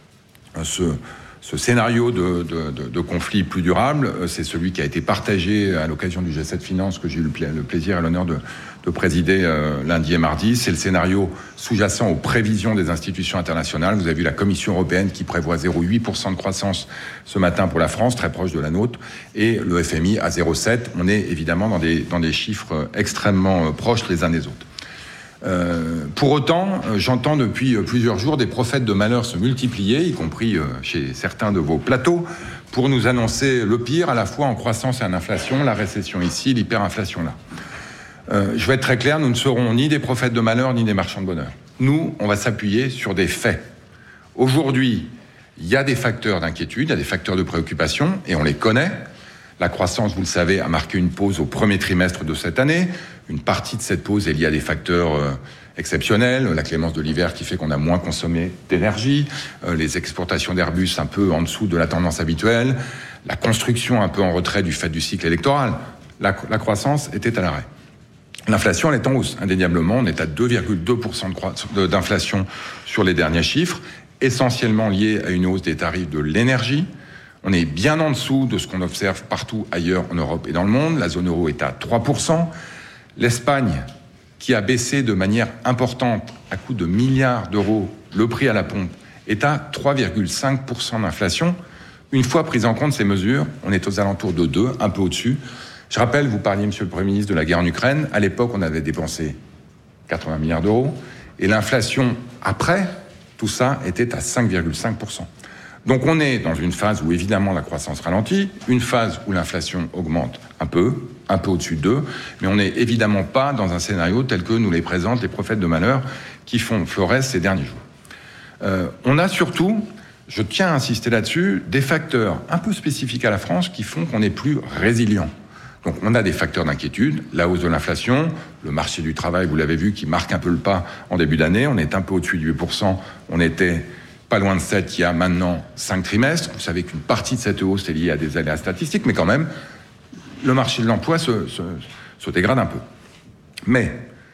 Ce scénario de conflit plus durable, c'est celui qui a été partagé à l'occasion du G7 Finance que j'ai eu le plaisir et l'honneur de présider lundi et mardi. C'est le scénario sous-jacent aux prévisions des institutions internationales. Vous avez vu la Commission européenne qui prévoit 0,8% de croissance ce matin pour la France, très proche de la nôtre, et le FMI à 0,7%. On est évidemment dans des chiffres extrêmement proches les uns des autres. Pour autant, j'entends depuis plusieurs jours des prophètes de malheur se multiplier, y compris chez certains de vos plateaux, pour nous annoncer le pire, à la fois en croissance et en inflation, la récession ici, l'hyperinflation là. Je vais être très clair, nous ne serons ni des prophètes de malheur, ni des marchands de bonheur. Nous, on va s'appuyer sur des faits. Aujourd'hui, il y a des facteurs d'inquiétude, il y a des facteurs de préoccupation, et on les connaît. La croissance, vous le savez, a marqué une pause au premier trimestre de cette année. Une partie de cette pause est liée à des facteurs exceptionnels, la clémence de l'hiver qui fait qu'on a moins consommé d'énergie, les exportations d'Airbus un peu en dessous de la tendance habituelle, la construction un peu en retrait du fait du cycle électoral. La croissance était à l'arrêt. L'inflation, elle est en hausse, indéniablement. On est à 2,2% d'inflation sur les derniers chiffres, essentiellement lié à une hausse des tarifs de l'énergie. On est bien en dessous de ce qu'on observe partout ailleurs en Europe et dans le monde. La zone euro est à 3%. L'Espagne, qui a baissé de manière importante, à coût de milliards d'euros, le prix à la pompe, est à 3,5% d'inflation. Une fois prise en compte ces mesures, on est aux alentours de 2, un peu au-dessus. Je rappelle, vous parliez, Monsieur le Premier ministre, de la guerre en Ukraine. À l'époque, on avait dépensé 80 milliards d'euros. Et l'inflation, après tout ça, était à 5,5%. Donc on est dans une phase où évidemment la croissance ralentit, une phase où l'inflation augmente un peu au-dessus de 2, mais on n'est évidemment pas dans un scénario tel que nous les présentent les prophètes de malheur qui font florès ces derniers jours. On a surtout, je tiens à insister là-dessus, des facteurs un peu spécifiques à la France qui font qu'on est plus résilient. Donc on a des facteurs d'inquiétude, la hausse de l'inflation, le marché du travail, vous l'avez vu, qui marque un peu le pas en début d'année, on est un peu au-dessus de 8%, on était pas loin de 7 il y a maintenant 5 trimestres. Vous savez qu'une partie de cette hausse est liée à des aléas statistiques, mais quand même, le marché de l'emploi se dégrade un peu. Mais,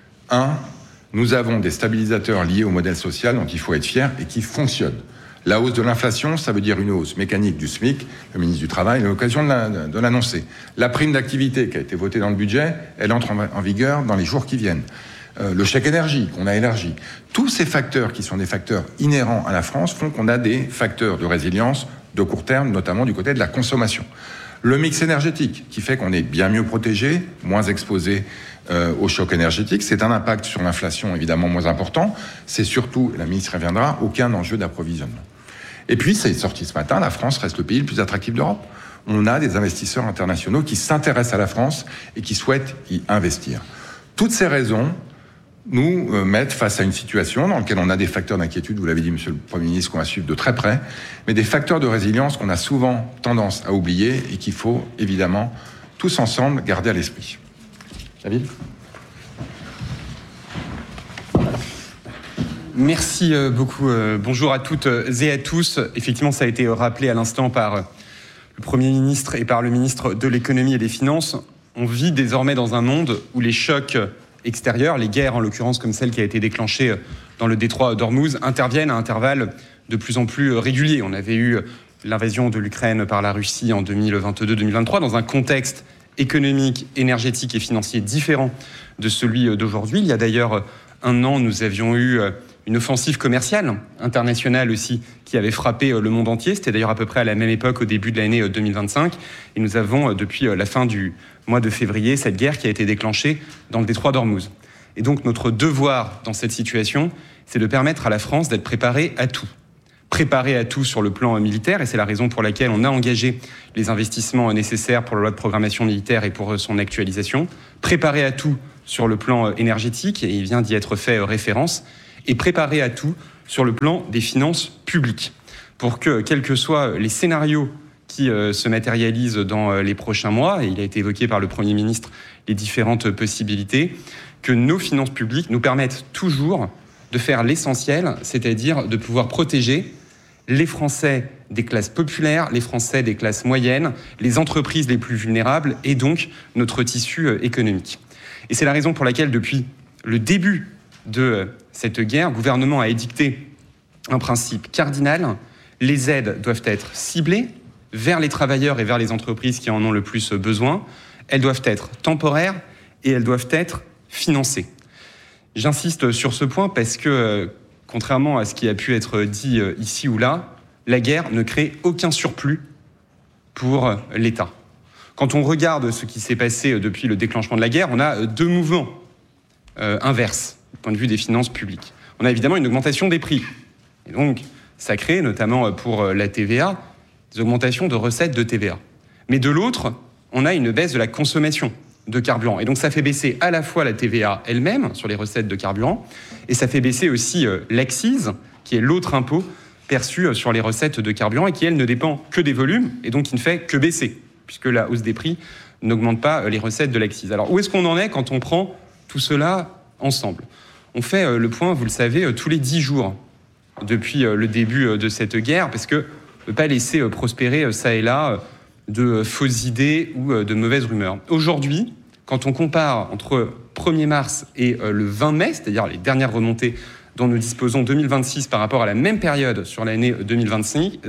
nous avons des stabilisateurs liés au modèle social dont il faut être fier et qui fonctionnent. La hausse de l'inflation, ça veut dire une hausse mécanique du SMIC. Le ministre du Travail a l'occasion de l'annoncer. La prime d'activité qui a été votée dans le budget, elle entre en vigueur dans les jours qui viennent. Le chèque énergie qu'on a élargi. Tous ces facteurs qui sont des facteurs inhérents à la France font qu'on a des facteurs de résilience de court terme, notamment du côté de la consommation. Le mix énergétique qui fait qu'on est bien mieux protégé, moins exposé au choc énergétique. C'est un impact sur l'inflation évidemment moins important. C'est surtout, la ministre reviendra, aucun enjeu d'approvisionnement. Et puis, c'est sorti ce matin, la France reste le pays le plus attractif d'Europe. On a des investisseurs internationaux qui s'intéressent à la France et qui souhaitent y investir. Toutes ces raisons nous mettent face à une situation dans laquelle on a des facteurs d'inquiétude, vous l'avez dit, Monsieur le Premier ministre, qu'on va suivre de très près, mais des facteurs de résilience qu'on a souvent tendance à oublier et qu'il faut évidemment tous ensemble garder à l'esprit. David ? Merci beaucoup. Bonjour à toutes et à tous. Effectivement, ça a été rappelé à l'instant par le Premier ministre et par le ministre de l'Économie et des Finances. On vit désormais dans un monde où les chocs extérieurs, les guerres en l'occurrence comme celle qui a été déclenchée dans le détroit d'Ormuz, interviennent à intervalles de plus en plus réguliers. On avait eu l'invasion de l'Ukraine par la Russie en 2022-2023 dans un contexte économique, énergétique et financier différent de celui d'aujourd'hui. Il y a d'ailleurs un an, nous avions eu une offensive commerciale internationale aussi qui avait frappé le monde entier. C'était d'ailleurs à peu près à la même époque, au début de l'année 2025. Et nous avons, depuis la fin du mois de février, cette guerre qui a été déclenchée dans le détroit d'Ormuz. Et donc notre devoir dans cette situation, c'est de permettre à la France d'être préparée à tout. Préparée à tout sur le plan militaire, et c'est la raison pour laquelle on a engagé les investissements nécessaires pour la loi de programmation militaire et pour son actualisation. Préparée à tout sur le plan énergétique, et il vient d'y être fait référence, et préparée à tout sur le plan des finances publiques, pour que, quels que soient les scénarios qui se matérialisent dans les prochains mois, et il a été évoqué par le Premier ministre les différentes possibilités, que nos finances publiques nous permettent toujours de faire l'essentiel, c'est-à-dire de pouvoir protéger les Français des classes populaires, les Français des classes moyennes, les entreprises les plus vulnérables et donc notre tissu économique. Et c'est la raison pour laquelle, depuis le début de cette guerre, le gouvernement a édicté un principe cardinal. Les aides doivent être ciblées vers les travailleurs et vers les entreprises qui en ont le plus besoin. Elles doivent être temporaires et elles doivent être financées. J'insiste sur ce point parce que, contrairement à ce qui a pu être dit ici ou là, la guerre ne crée aucun surplus pour l'État. Quand on regarde ce qui s'est passé depuis le déclenchement de la guerre, on a deux mouvements inverses du point de vue des finances publiques. On a évidemment une augmentation des prix. Et donc, ça crée, notamment pour la TVA, des augmentations de recettes de TVA. Mais de l'autre, on a une baisse de la consommation de carburant. Et donc ça fait baisser à la fois la TVA elle-même sur les recettes de carburant, et ça fait baisser aussi l'accise, qui est l'autre impôt perçu sur les recettes de carburant, et qui, elle, ne dépend que des volumes, et donc qui ne fait que baisser, puisque la hausse des prix n'augmente pas les recettes de l'accise. Alors où est-ce qu'on en est quand on prend tout cela ensemble ? On fait le point, vous le savez, tous les 10 jours depuis le début de cette guerre, parce qu'on ne peut pas laisser prospérer ça et là de fausses idées ou de mauvaises rumeurs. Aujourd'hui, quand on compare entre 1er mars et le 20 mai, c'est-à-dire les dernières remontées dont nous disposons 2026 par rapport à la même période sur l'année 2025,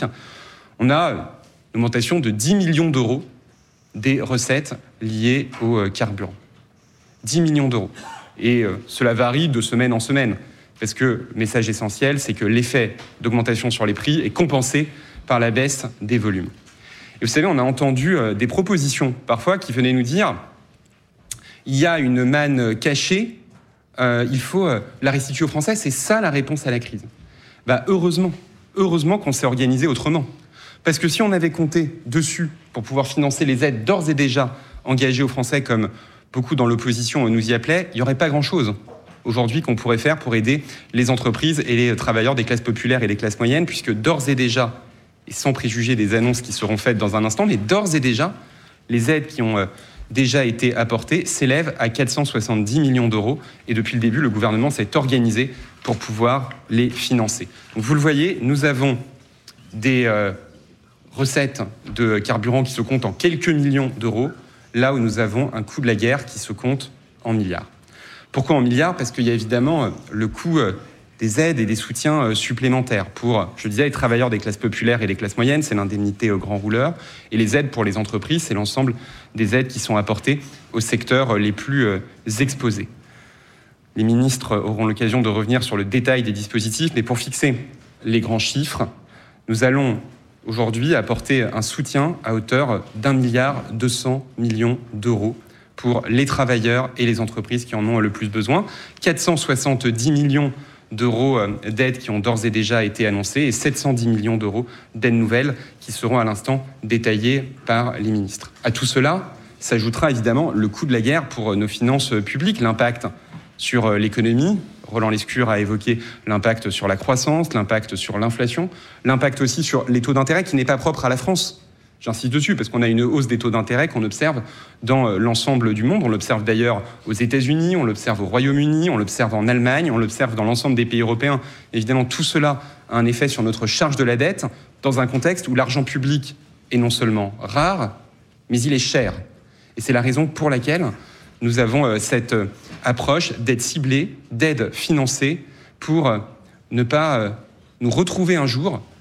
on a une augmentation de 10 millions d'euros des recettes liées au carburant. 10 millions d'euros. Et cela varie de semaine en semaine, parce que le message essentiel, c'est que l'effet d'augmentation sur les prix est compensé par la baisse des volumes. Et vous savez, on a entendu des propositions, parfois, qui venaient nous dire « il y a une manne cachée, il faut la restituer aux Français, c'est ça la réponse à la crise ». Heureusement qu'on s'est organisé autrement. Parce que si on avait compté dessus pour pouvoir financer les aides d'ores et déjà engagées aux Français, comme beaucoup dans l'opposition nous y appelaient, il n'y aurait pas grand-chose aujourd'hui qu'on pourrait faire pour aider les entreprises et les travailleurs des classes populaires et des classes moyennes, puisque d'ores et déjà, et sans préjuger des annonces qui seront faites dans un instant, mais d'ores et déjà, les aides qui ont déjà été apportées s'élèvent à 470 millions d'euros. Et depuis le début, le gouvernement s'est organisé pour pouvoir les financer. Donc vous le voyez, nous avons des recettes de carburant qui se comptent en quelques millions d'euros, là où nous avons un coût de la guerre qui se compte en milliards. Pourquoi en milliards ? Parce qu'il y a évidemment le coût des aides et des soutiens supplémentaires pour, je disais, les travailleurs des classes populaires et des classes moyennes, c'est l'indemnité grand rouleur, et les aides pour les entreprises, c'est l'ensemble des aides qui sont apportées aux secteurs les plus exposés. Les ministres auront l'occasion de revenir sur le détail des dispositifs, mais pour fixer les grands chiffres, nous allons aujourd'hui apporter un soutien à hauteur d'1,2 milliard d'euros pour les travailleurs et les entreprises qui en ont le plus besoin. 470 millions d'euros d'aides qui ont d'ores et déjà été annoncées et 710 millions d'euros d'aides nouvelles qui seront à l'instant détaillées par les ministres. À tout cela s'ajoutera évidemment le coût de la guerre pour nos finances publiques, l'impact sur l'économie. Roland Lescure a évoqué l'impact sur la croissance, l'impact sur l'inflation, l'impact aussi sur les taux d'intérêt qui n'est pas propre à la France. J'insiste dessus parce qu'on a une hausse des taux d'intérêt qu'on observe dans l'ensemble du monde. On l'observe d'ailleurs aux États-Unis, on l'observe au Royaume-Uni, on l'observe en Allemagne, on l'observe dans l'ensemble des pays européens. Évidemment, tout cela a un effet sur notre charge de la dette dans un contexte où l'argent public est non seulement rare, mais il est cher. Et c'est la raison pour laquelle nous avons cette approche d'aide ciblée, d'aide financée pour ne pas nous retrouver un jour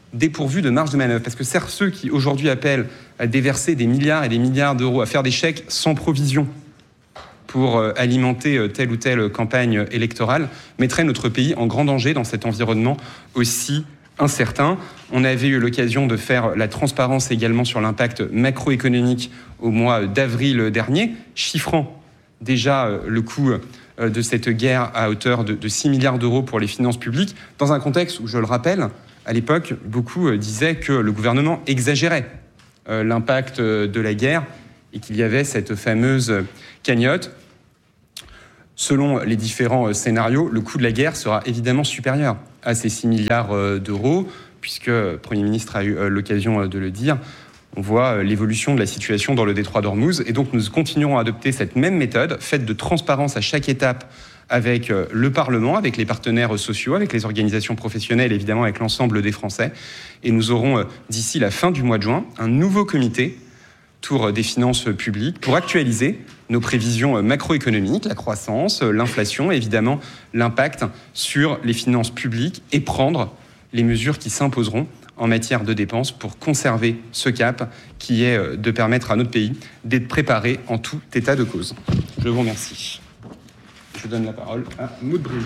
dépourvus de marge de manœuvre. Parce que certes, ceux qui aujourd'hui appellent à déverser des milliards et des milliards d'euros, à faire des chèques sans provision pour alimenter telle ou telle campagne électorale, mettraient notre pays en grand danger dans cet environnement aussi incertain. On avait eu l'occasion de faire la transparence également sur l'impact macroéconomique au mois d'avril dernier, chiffrant déjà le coût de cette guerre à hauteur de 6 milliards d'euros pour les finances publiques, dans un contexte où, je le rappelle, à l'époque, beaucoup disaient que le gouvernement exagérait l'impact de la guerre et qu'il y avait cette fameuse cagnotte. Selon les différents scénarios, le coût de la guerre sera évidemment supérieur à ces 6 milliards d'euros, puisque le Premier ministre a eu l'occasion de le dire. On voit l'évolution de la situation dans le détroit d'Ormuz, et donc nous continuerons à adopter cette même méthode, faite de transparence à chaque étape avec le Parlement, avec les partenaires sociaux, avec les organisations professionnelles, évidemment avec l'ensemble des Français. Et nous aurons, d'ici la fin du mois de juin, un nouveau comité tour des finances publiques pour actualiser nos prévisions macroéconomiques, la croissance, l'inflation, et évidemment l'impact sur les finances publiques et prendre les mesures qui s'imposeront en matière de dépenses pour conserver ce cap qui est de permettre à notre pays d'être préparé en tout état de cause. Je vous remercie. Je donne la parole à Maud Brillon.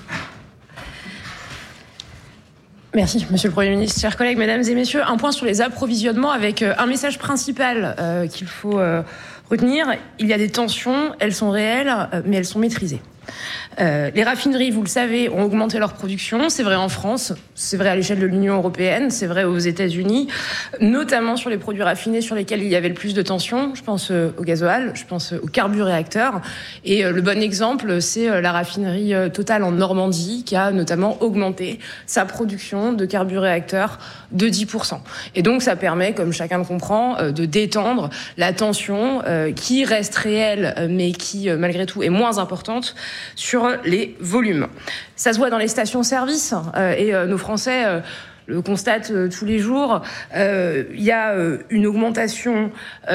Merci, Monsieur le Premier ministre. Chers collègues, mesdames et messieurs, un point sur les approvisionnements avec un message principal qu'il faut retenir. Il y a des tensions, elles sont réelles, mais elles sont maîtrisées. Les raffineries, vous le savez, ont augmenté leur production. C'est vrai en France, c'est vrai à l'échelle de l'Union européenne, c'est vrai aux États-Unis, notamment sur les produits raffinés sur lesquels il y avait le plus de tensions. Je pense au gasoil, je pense aux carburéacteurs. Et le bon exemple, c'est la raffinerie Total en Normandie qui a notamment augmenté sa production de carburéacteurs de 10%. Et donc ça permet, comme chacun le comprend, de détendre la tension qui reste réelle, mais qui malgré tout est moins importante sur les volumes. Ça se voit dans les stations-service et nos Français le constatent tous les jours. Il y a une augmentation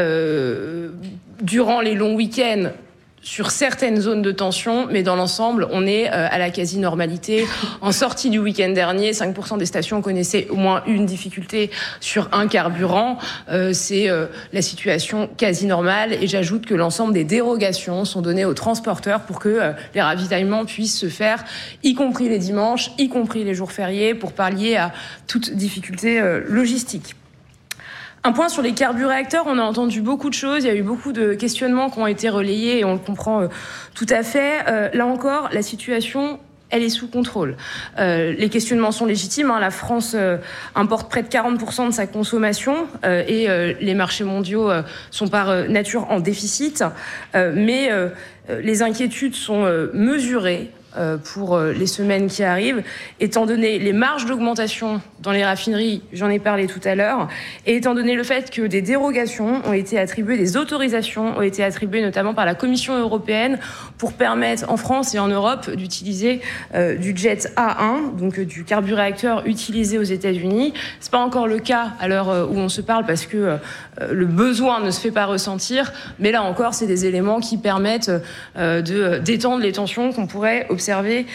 durant les longs week-ends sur certaines zones de tension, mais dans l'ensemble, on est à la quasi-normalité. En sortie du week-end dernier, 5% des stations connaissaient au moins une difficulté sur un carburant. C'est la situation quasi-normale. Et j'ajoute que l'ensemble des dérogations sont données aux transporteurs pour que les ravitaillements puissent se faire, y compris les dimanches, y compris les jours fériés, pour pallier à toute difficulté logistique. Un point sur les carburéacteurs, on a entendu beaucoup de choses, il y a eu beaucoup de questionnements qui ont été relayés et on le comprend tout à fait. Là encore, la situation, elle est sous contrôle. Les questionnements sont légitimes. La France importe près de 40% de sa consommation et les marchés mondiaux sont par nature en déficit. Mais les inquiétudes sont mesurées pour les semaines qui arrivent, étant donné les marges d'augmentation dans les raffineries, j'en ai parlé tout à l'heure, et étant donné le fait que des dérogations ont été attribuées, des autorisations ont été attribuées notamment par la Commission européenne pour permettre en France et en Europe d'utiliser du jet A1, donc du carburéacteur utilisé aux États-Unis. C'est pas encore le cas à l'heure où on se parle parce que le besoin ne se fait pas ressentir, mais là encore, c'est des éléments qui permettent de détendre les tensions qu'on pourrait observer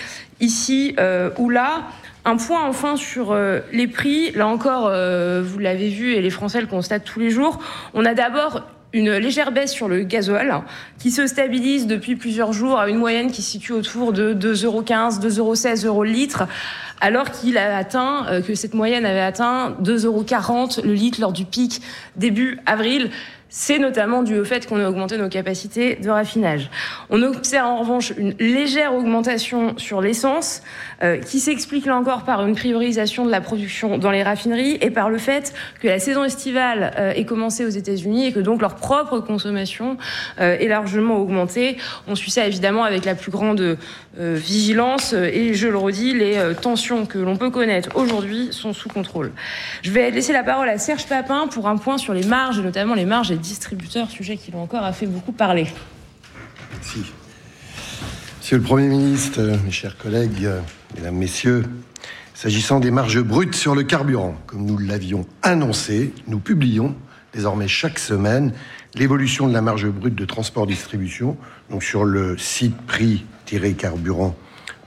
ici ou là. Un point enfin sur les prix. Là encore, vous l'avez vu et les Français le constatent tous les jours. On a d'abord une légère baisse sur le gasoil qui se stabilise depuis plusieurs jours à une moyenne qui se situe autour de 2,15 €, 2,16 € le litre, alors qu'il a atteint, que cette moyenne avait atteint 2,40 € le litre lors du pic début avril. C'est notamment dû au fait qu'on a augmenté nos capacités de raffinage. On observe en revanche une légère augmentation sur l'essence qui s'explique là encore par une priorisation de la production dans les raffineries et par le fait que la saison estivale est commencée aux États-Unis et que donc leur propre consommation est largement augmentée. On suit ça évidemment avec la plus grande vigilance et je le redis, les tensions que l'on peut connaître aujourd'hui sont sous contrôle. Je vais laisser la parole à Serge Papin pour un point sur les marges et notamment les marges des distributeurs, sujet qui l'ont encore a fait beaucoup parler. Merci. Monsieur le Premier ministre, mes chers collègues, mesdames, messieurs, s'agissant des marges brutes sur le carburant, comme nous l'avions annoncé, nous publions désormais chaque semaine l'évolution de la marge brute de transport-distribution, donc sur le site prix-carburant.fr.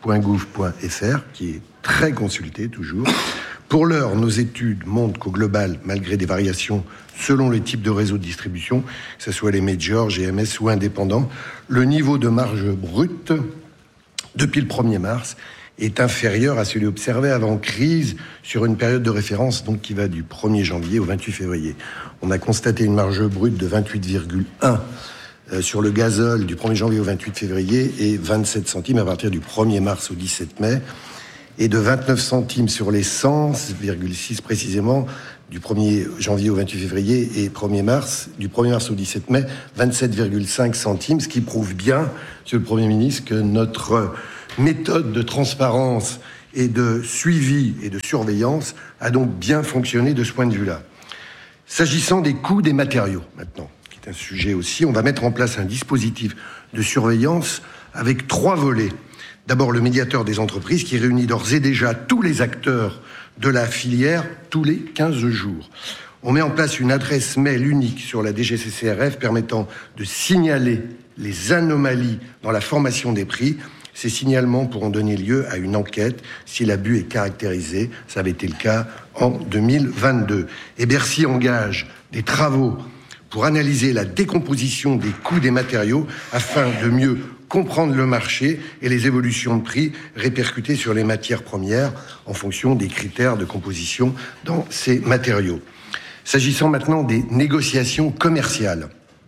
.gouv.fr, qui est très consulté toujours. Pour l'heure, nos études montrent qu'au global, malgré des variations selon les types de réseaux de distribution, que ce soit les majors, GMS ou indépendants, le niveau de marge brute depuis le 1er mars est inférieur à celui observé avant crise sur une période de référence donc qui va du 1er janvier au 28 février. On a constaté une marge brute de 28,1 sur le gazole du 1er janvier au 28 février et 27 centimes à partir du 1er mars au 17 mai et de 29 centimes sur l'essence, 6 précisément, du 1er janvier au 28 février et du 1er mars au 17 mai, 27,5 centimes, ce qui prouve bien, Monsieur le Premier ministre, que notre méthode de transparence et de suivi et de surveillance a donc bien fonctionné de ce point de vue-là. S'agissant des coûts des matériaux, maintenant, qui est un sujet aussi, on va mettre en place un dispositif de surveillance avec 3 volets. D'abord, le médiateur des entreprises qui réunit d'ores et déjà tous les acteurs de la filière tous les 15 jours. On met en place une adresse mail unique sur la DGCCRF permettant de signaler les anomalies dans la formation des prix. Ces signalements pourront donner lieu à une enquête si l'abus est caractérisé. Ça avait été le cas en 2022. Et Bercy engage des travaux pour analyser la décomposition des coûts des matériaux afin de mieux comprendre le marché et les évolutions de prix répercutées sur les matières premières en fonction des critères de composition dans ces matériaux. S'agissant maintenant des négociations commerciales,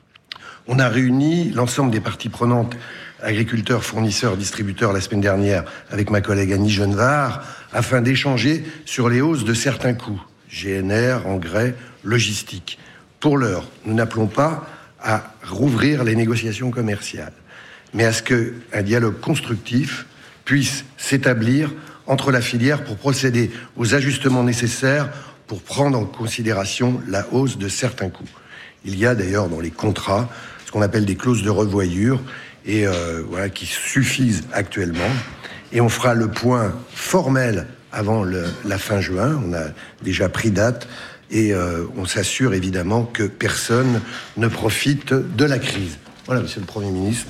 on a réuni l'ensemble des parties prenantes, agriculteurs, fournisseurs, distributeurs, la semaine dernière avec ma collègue Annie Genevard, afin d'échanger sur les hausses de certains coûts, GNR, engrais, logistique. Pour l'heure, nous n'appelons pas à rouvrir les négociations commerciales, mais à ce qu'un dialogue constructif puisse s'établir entre la filière pour procéder aux ajustements nécessaires pour prendre en considération la hausse de certains coûts. Il y a d'ailleurs dans les contrats ce qu'on appelle des clauses de revoyure et voilà, qui suffisent actuellement. Et on fera le point formel avant la fin juin. On a déjà pris date et on s'assure évidemment que personne ne profite de la crise. Voilà, Monsieur le Premier ministre.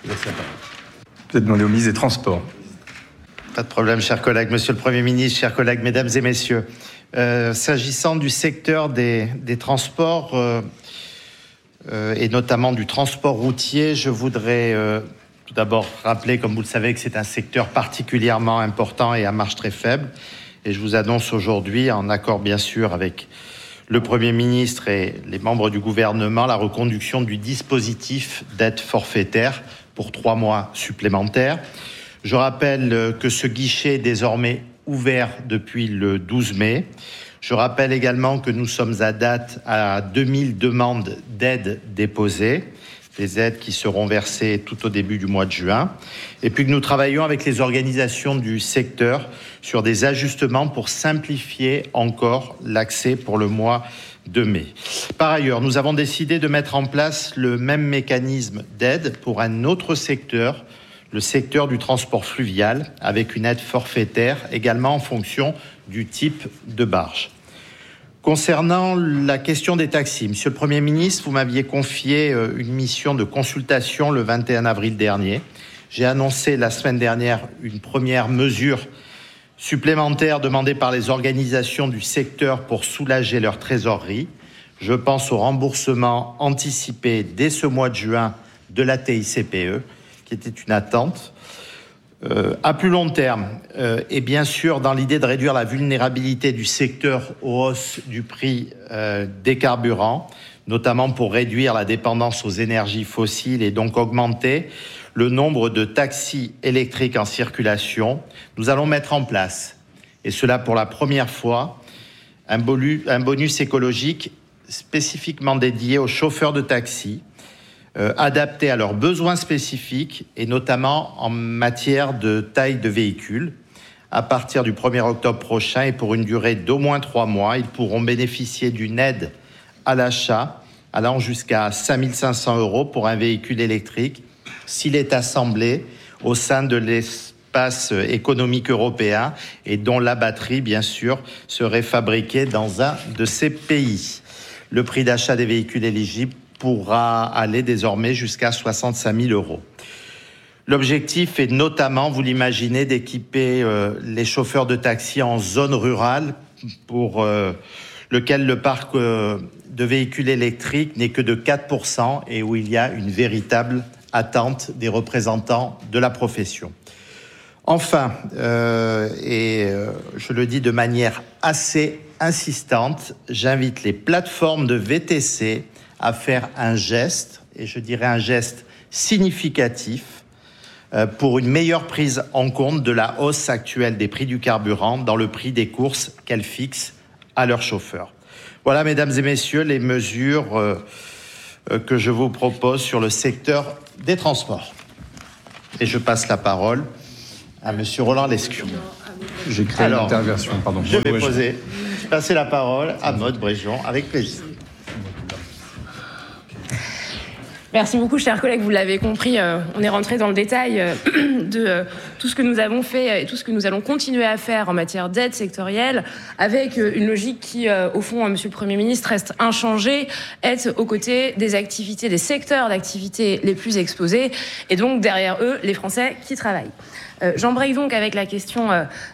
Vous êtes demandé au ministre des Transports. Pas de problème, chers collègues. Monsieur le Premier ministre, chers collègues, mesdames et messieurs, s'agissant du secteur des transports et notamment du transport routier, je voudrais tout d'abord rappeler, comme vous le savez, que c'est un secteur particulièrement important et à marge très faible. Et je vous annonce aujourd'hui, en accord bien sûr avec le Premier ministre et les membres du gouvernement, la reconduction du dispositif d'aide forfaitaire pour 3 mois supplémentaires. Je rappelle que ce guichet est désormais ouvert depuis le 12 mai. Je rappelle également que nous sommes à date à 2000 demandes d'aide déposées, des aides qui seront versées tout au début du mois de juin, et puis que nous travaillons avec les organisations du secteur sur des ajustements pour simplifier encore l'accès pour le mois de mai. Par ailleurs, nous avons décidé de mettre en place le même mécanisme d'aide pour un autre secteur, le secteur du transport fluvial, avec une aide forfaitaire également en fonction du type de barge. Concernant la question des taxis, Monsieur le Premier ministre, vous m'aviez confié une mission de consultation le 21 avril dernier. J'ai annoncé la semaine dernière une première mesure supplémentaire demandée par les organisations du secteur pour soulager leur trésorerie. Je pense au remboursement anticipé dès ce mois de juin de la TICPE, qui était une attente. À plus long terme, et bien sûr dans l'idée de réduire la vulnérabilité du secteur aux hausses du prix des carburants, notamment pour réduire la dépendance aux énergies fossiles et donc augmenter le nombre de taxis électriques en circulation, nous allons mettre en place, et cela pour la première fois, un bonus écologique spécifiquement dédié aux chauffeurs de taxi, adaptés à leurs besoins spécifiques et notamment en matière de taille de véhicule. À partir du 1er octobre prochain et pour une durée d'au moins 3 mois, ils pourront bénéficier d'une aide à l'achat allant jusqu'à 5 500 € pour un véhicule électrique s'il est assemblé au sein de l'espace économique européen et dont la batterie, bien sûr, serait fabriquée dans un de ces pays. Le prix d'achat des véhicules éligibles pourra aller désormais jusqu'à 65 000 €. L'objectif est notamment, vous l'imaginez, d'équiper les chauffeurs de taxi en zone rurale pour lequel le parc de véhicules électriques n'est que de 4% et où il y a une véritable attente des représentants de la profession. Enfin, je le dis de manière assez insistante, j'invite les plateformes de VTC à faire un geste, et je dirais un geste significatif, pour une meilleure prise en compte de la hausse actuelle des prix du carburant dans le prix des courses qu'elles fixent à leurs chauffeurs. Voilà, mesdames et messieurs, les mesures que je vous propose sur le secteur des transports. Et je passe la parole à monsieur Roland Lescure. J'ai créé l'interversion, pardon. Je vais passer la parole à Maude Bréjon, avec plaisir. Merci beaucoup, chers collègues. Vous l'avez compris, on est rentré dans le détail de tout ce que nous avons fait et tout ce que nous allons continuer à faire en matière d'aide sectorielle, avec une logique qui, au fond, Monsieur le Premier ministre, reste inchangée, être aux côtés des activités, des secteurs d'activité les plus exposés, et donc derrière eux, les Français qui travaillent. J'embraye donc avec la question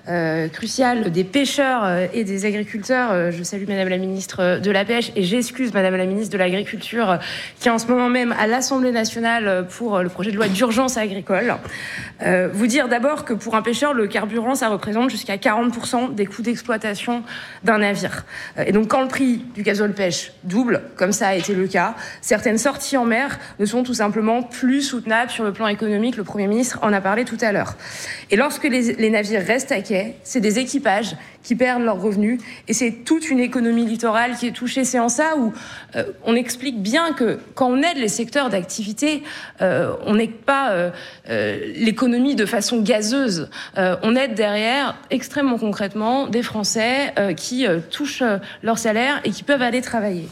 cruciale des pêcheurs et des agriculteurs. Je salue Madame la Ministre de la Pêche et j'excuse Madame la Ministre de l'Agriculture qui est en ce moment même à l'Assemblée nationale pour le projet de loi d'urgence agricole. Vous dire d'abord que pour un pêcheur, le carburant, ça représente jusqu'à 40% des coûts d'exploitation d'un navire. Et donc quand le prix du gazole pêche double, comme ça a été le cas, certaines sorties en mer ne sont tout simplement plus soutenables sur le plan économique. Le Premier ministre en a parlé tout à l'heure. Et lorsque les navires restent à quai, c'est des équipages qui perdent leurs revenus et c'est toute une économie littorale qui est touchée. C'est en ça où on explique bien que quand on aide les secteurs d'activité, on n'aide pas l'économie de façon gazeuse. On aide derrière, extrêmement concrètement, des Français qui touchent leur salaire et qui peuvent aller travailler.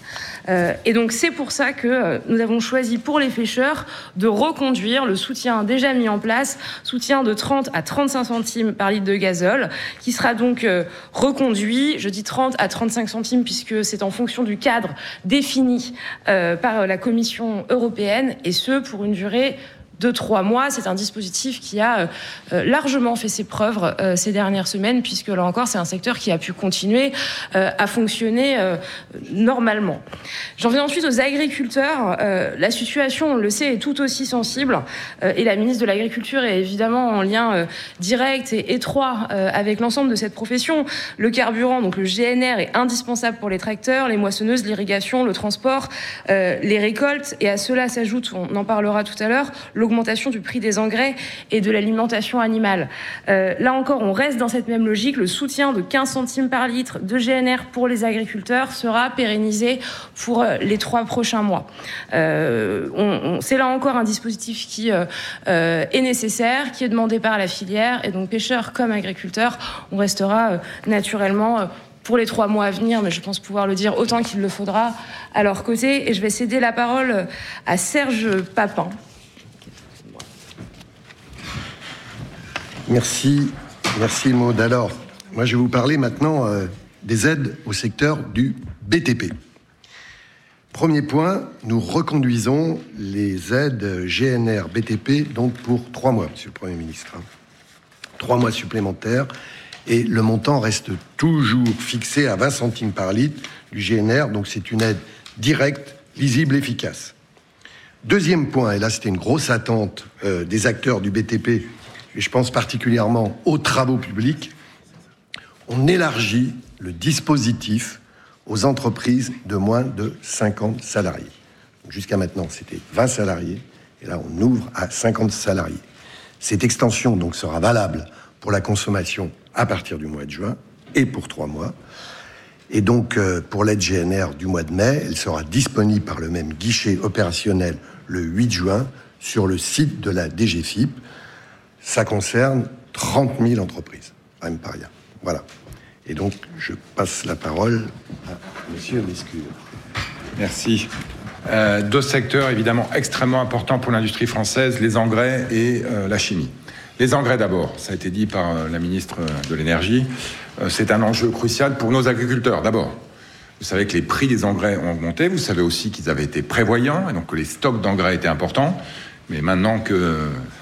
Et donc c'est pour ça que nous avons choisi pour les pêcheurs de reconduire le soutien déjà mis en place, soutien de 30 à 35 centimes par litre de gazole, qui sera donc reconduit. Je dis 30 à 35 centimes puisque c'est en fonction du cadre défini par la Commission européenne, et ce pour une durée de 3 mois. C'est un dispositif qui a largement fait ses preuves ces dernières semaines, puisque là encore, c'est un secteur qui a pu continuer à fonctionner normalement. J'en viens ensuite aux agriculteurs. La situation, on le sait, est tout aussi sensible, et la ministre de l'Agriculture est évidemment en lien direct et étroit avec l'ensemble de cette profession. Le carburant, donc le GNR, est indispensable pour les tracteurs, les moissonneuses, l'irrigation, le transport, les récoltes, et à cela s'ajoute, on en parlera tout à l'heure, l'augmentation du prix des engrais et de l'alimentation animale. Là encore, on reste dans cette même logique. Le soutien de 15 centimes par litre de GNR pour les agriculteurs sera pérennisé pour les 3 prochains mois. C'est là encore un dispositif qui est nécessaire, qui est demandé par la filière, et donc pêcheurs comme agriculteurs, on restera naturellement pour les 3 mois à venir, mais je pense pouvoir le dire autant qu'il le faudra, à leur côté. Et je vais céder la parole à Serge Papin. Merci Maud. Alors, moi je vais vous parler maintenant des aides au secteur du BTP. Premier point, nous reconduisons les aides GNR BTP donc pour 3 mois, Monsieur le Premier ministre. 3 mois supplémentaires, et le montant reste toujours fixé à 20 centimes par litre du GNR, donc c'est une aide directe, lisible, efficace. Deuxième point, et là c'était une grosse attente des acteurs du BTP, et je pense particulièrement aux travaux publics, on élargit le dispositif aux entreprises de moins de 50 salariés. Jusqu'à maintenant, c'était 20 salariés, et là, on ouvre à 50 salariés. Cette extension donc sera valable pour la consommation à partir du mois de juin et pour 3 mois. Et donc, pour l'aide GNR du mois de mai, elle sera disponible par le même guichet opérationnel le 8 juin sur le site de la DGFiP. Ça concerne 30 000 entreprises, même pas rien. Voilà. Et donc, je passe la parole à Monsieur Lescure. Merci. 2 secteurs évidemment extrêmement importants pour l'industrie française, les engrais et la chimie. Les engrais d'abord, ça a été dit par la ministre de l'Énergie, c'est un enjeu crucial pour nos agriculteurs d'abord. Vous savez que les prix des engrais ont augmenté, vous savez aussi qu'ils avaient été prévoyants, et donc que les stocks d'engrais étaient importants, mais maintenant que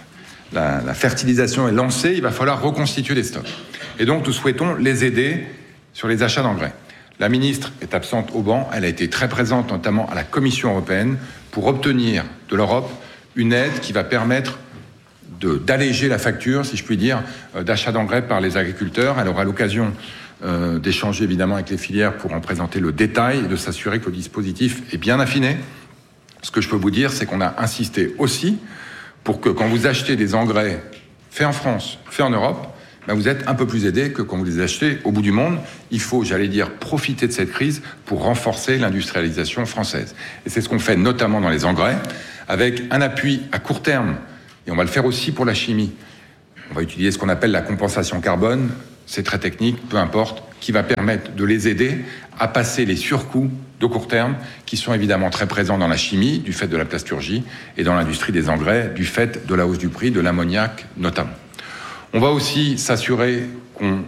la fertilisation est lancée, il va falloir reconstituer des stocks. Et donc, nous souhaitons les aider sur les achats d'engrais. La ministre est absente au banc, elle a été très présente, notamment à la Commission européenne, pour obtenir de l'Europe une aide qui va permettre d'alléger la facture, si je puis dire, d'achat d'engrais par les agriculteurs. Elle aura l'occasion d'échanger évidemment avec les filières pour en présenter le détail et de s'assurer que le dispositif est bien affiné. Ce que je peux vous dire, c'est qu'on a insisté aussi pour que quand vous achetez des engrais faits en France, faits en Europe, vous êtes un peu plus aidés que quand vous les achetez au bout du monde. Il faut, profiter de cette crise pour renforcer l'industrialisation française. Et c'est ce qu'on fait notamment dans les engrais, avec un appui à court terme, et on va le faire aussi pour la chimie. On va utiliser ce qu'on appelle la compensation carbone, c'est très technique, peu importe, qui va permettre de les aider à passer les surcoûts de court terme, qui sont évidemment très présents dans la chimie, du fait de la plasturgie, et dans l'industrie des engrais, du fait de la hausse du prix de l'ammoniac notamment. On va aussi s'assurer qu'on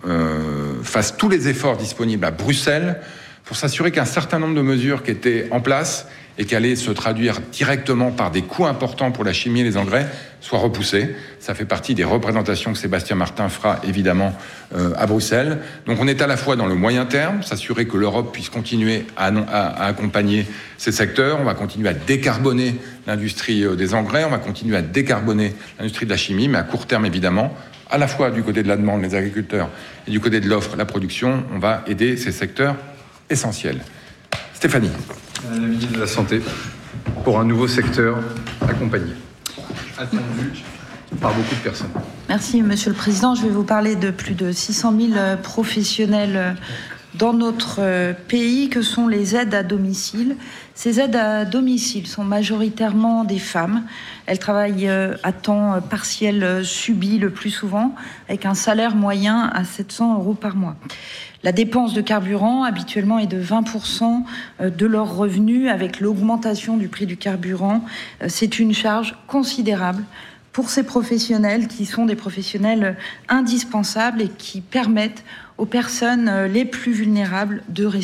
fasse tous les efforts disponibles à Bruxelles pour s'assurer qu'un certain nombre de mesures qui étaient en place et qui allaient se traduire directement par des coûts importants pour la chimie et les engrais soient repoussées. Ça fait partie des représentations que Sébastien Martin fera évidemment à Bruxelles. Donc on est à la fois dans le moyen terme, s'assurer que l'Europe puisse continuer à accompagner ces secteurs. On va continuer à décarboner l'industrie des engrais, on va continuer à décarboner l'industrie de la chimie, mais à court terme évidemment, à la fois du côté de la demande, les agriculteurs, et du côté de l'offre, la production, on va aider ces secteurs essentiels. Stéphanie. La ministre de la Santé, pour un nouveau secteur accompagné, attendu par beaucoup de personnes. Merci, Monsieur le Président. Je vais vous parler de plus de 600 000 professionnels dans notre pays que sont les aides à domicile. Ces aides à domicile sont majoritairement des femmes. Elles travaillent à temps partiel subi le plus souvent, avec un salaire moyen à 700 € par mois. La dépense de carburant, habituellement, est de 20% de leurs revenus. Avec l'augmentation du prix du carburant, c'est une charge considérable pour ces professionnels qui sont des professionnels indispensables et qui permettent aux personnes les plus vulnérables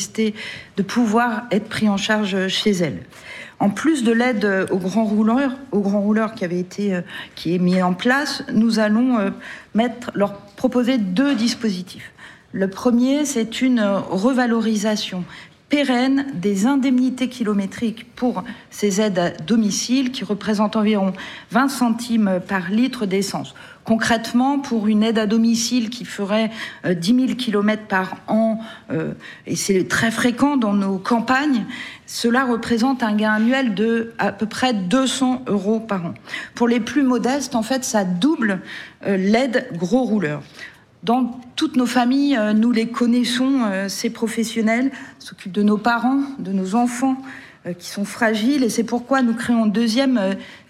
de pouvoir être pris en charge chez elles. En plus de l'aide aux grands rouleurs qui est mis en place, nous allons leur proposer 2 dispositifs. Le premier, c'est une revalorisation pérenne des indemnités kilométriques pour ces aides à domicile qui représentent environ 20 centimes par litre d'essence. Concrètement, pour une aide à domicile qui ferait 10 000 km par an, et c'est très fréquent dans nos campagnes, cela représente un gain annuel de à peu près 200 € par an. Pour les plus modestes, en fait, ça double l'aide gros rouleurs. Dans toutes nos familles, nous les connaissons, ces professionnels s'occupent de nos parents, de nos enfants qui sont fragiles, et c'est pourquoi nous créons deuxième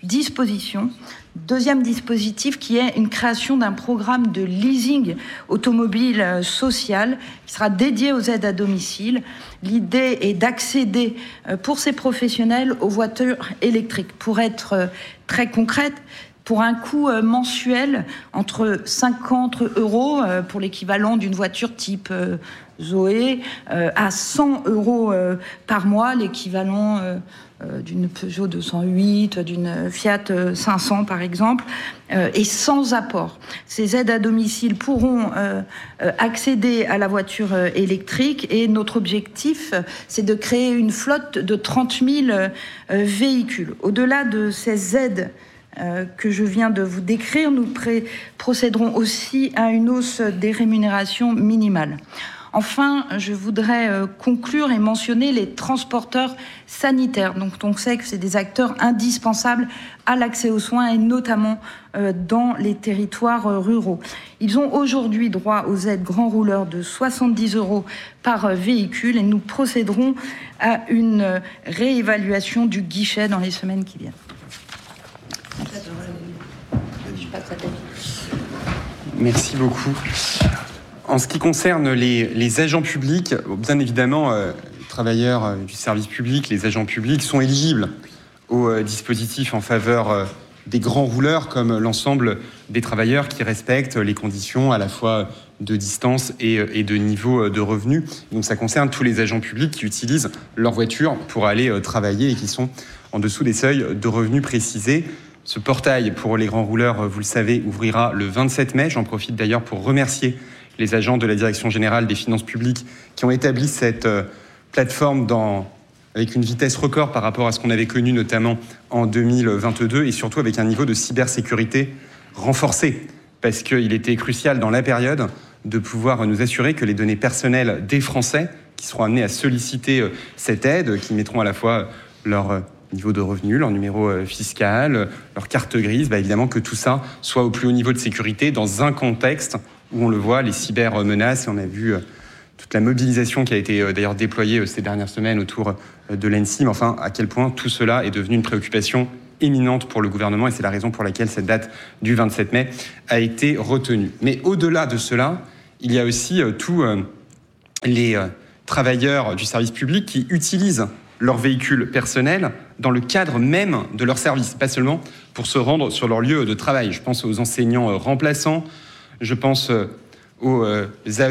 dispositif qui est une création d'un programme de leasing automobile social qui sera dédié aux aides à domicile. L'idée est d'accéder pour ces professionnels aux voitures électriques. Pour être très concrète, pour un coût mensuel entre 50 € pour l'équivalent d'une voiture type Zoé à 100 € par mois, l'équivalent d'une Peugeot 208, d'une Fiat 500 par exemple, et sans apport. Ces aides à domicile pourront accéder à la voiture électrique et notre objectif, c'est de créer une flotte de 30 000 véhicules. Au-delà de ces aides que je viens de vous décrire, nous procéderons aussi à une hausse des rémunérations minimales. Enfin, je voudrais conclure et mentionner les transporteurs sanitaires. Donc, on sait que c'est des acteurs indispensables à l'accès aux soins et notamment dans les territoires ruraux. Ils ont aujourd'hui droit aux aides grands rouleurs de 70 € par véhicule et nous procéderons à une réévaluation du guichet dans les semaines qui viennent. Merci beaucoup. En ce qui concerne les agents publics, bien évidemment, les travailleurs du service public, les agents publics sont éligibles au dispositif en faveur des grands rouleurs, comme l'ensemble des travailleurs qui respectent les conditions à la fois de distance et de niveau de revenu. Donc ça concerne tous les agents publics qui utilisent leur voiture pour aller travailler et qui sont en dessous des seuils de revenus précisés. Ce portail pour les grands rouleurs, vous le savez, ouvrira le 27 mai. J'en profite d'ailleurs pour remercier les agents de la Direction générale des finances publiques qui ont établi cette plateforme avec une vitesse record par rapport à ce qu'on avait connu notamment en 2022 et surtout avec un niveau de cybersécurité renforcé. Parce qu'il était crucial dans la période de pouvoir nous assurer que les données personnelles des Français qui seront amenés à solliciter cette aide, qui mettront à la fois leur niveau de revenu, leur numéro fiscal, leur carte grise, évidemment que tout ça soit au plus haut niveau de sécurité dans un contexte où on le voit, les cybermenaces, et on a vu toute la mobilisation qui a été d'ailleurs déployée ces dernières semaines autour de l'ENSI, mais enfin à quel point tout cela est devenu une préoccupation éminente pour le gouvernement et c'est la raison pour laquelle cette date du 27 mai a été retenue. Mais au-delà de cela, il y a aussi tous les travailleurs du service public qui utilisent leur véhicule personnel dans le cadre même de leur service, pas seulement pour se rendre sur leur lieu de travail. Je pense aux enseignants remplaçants, je pense aux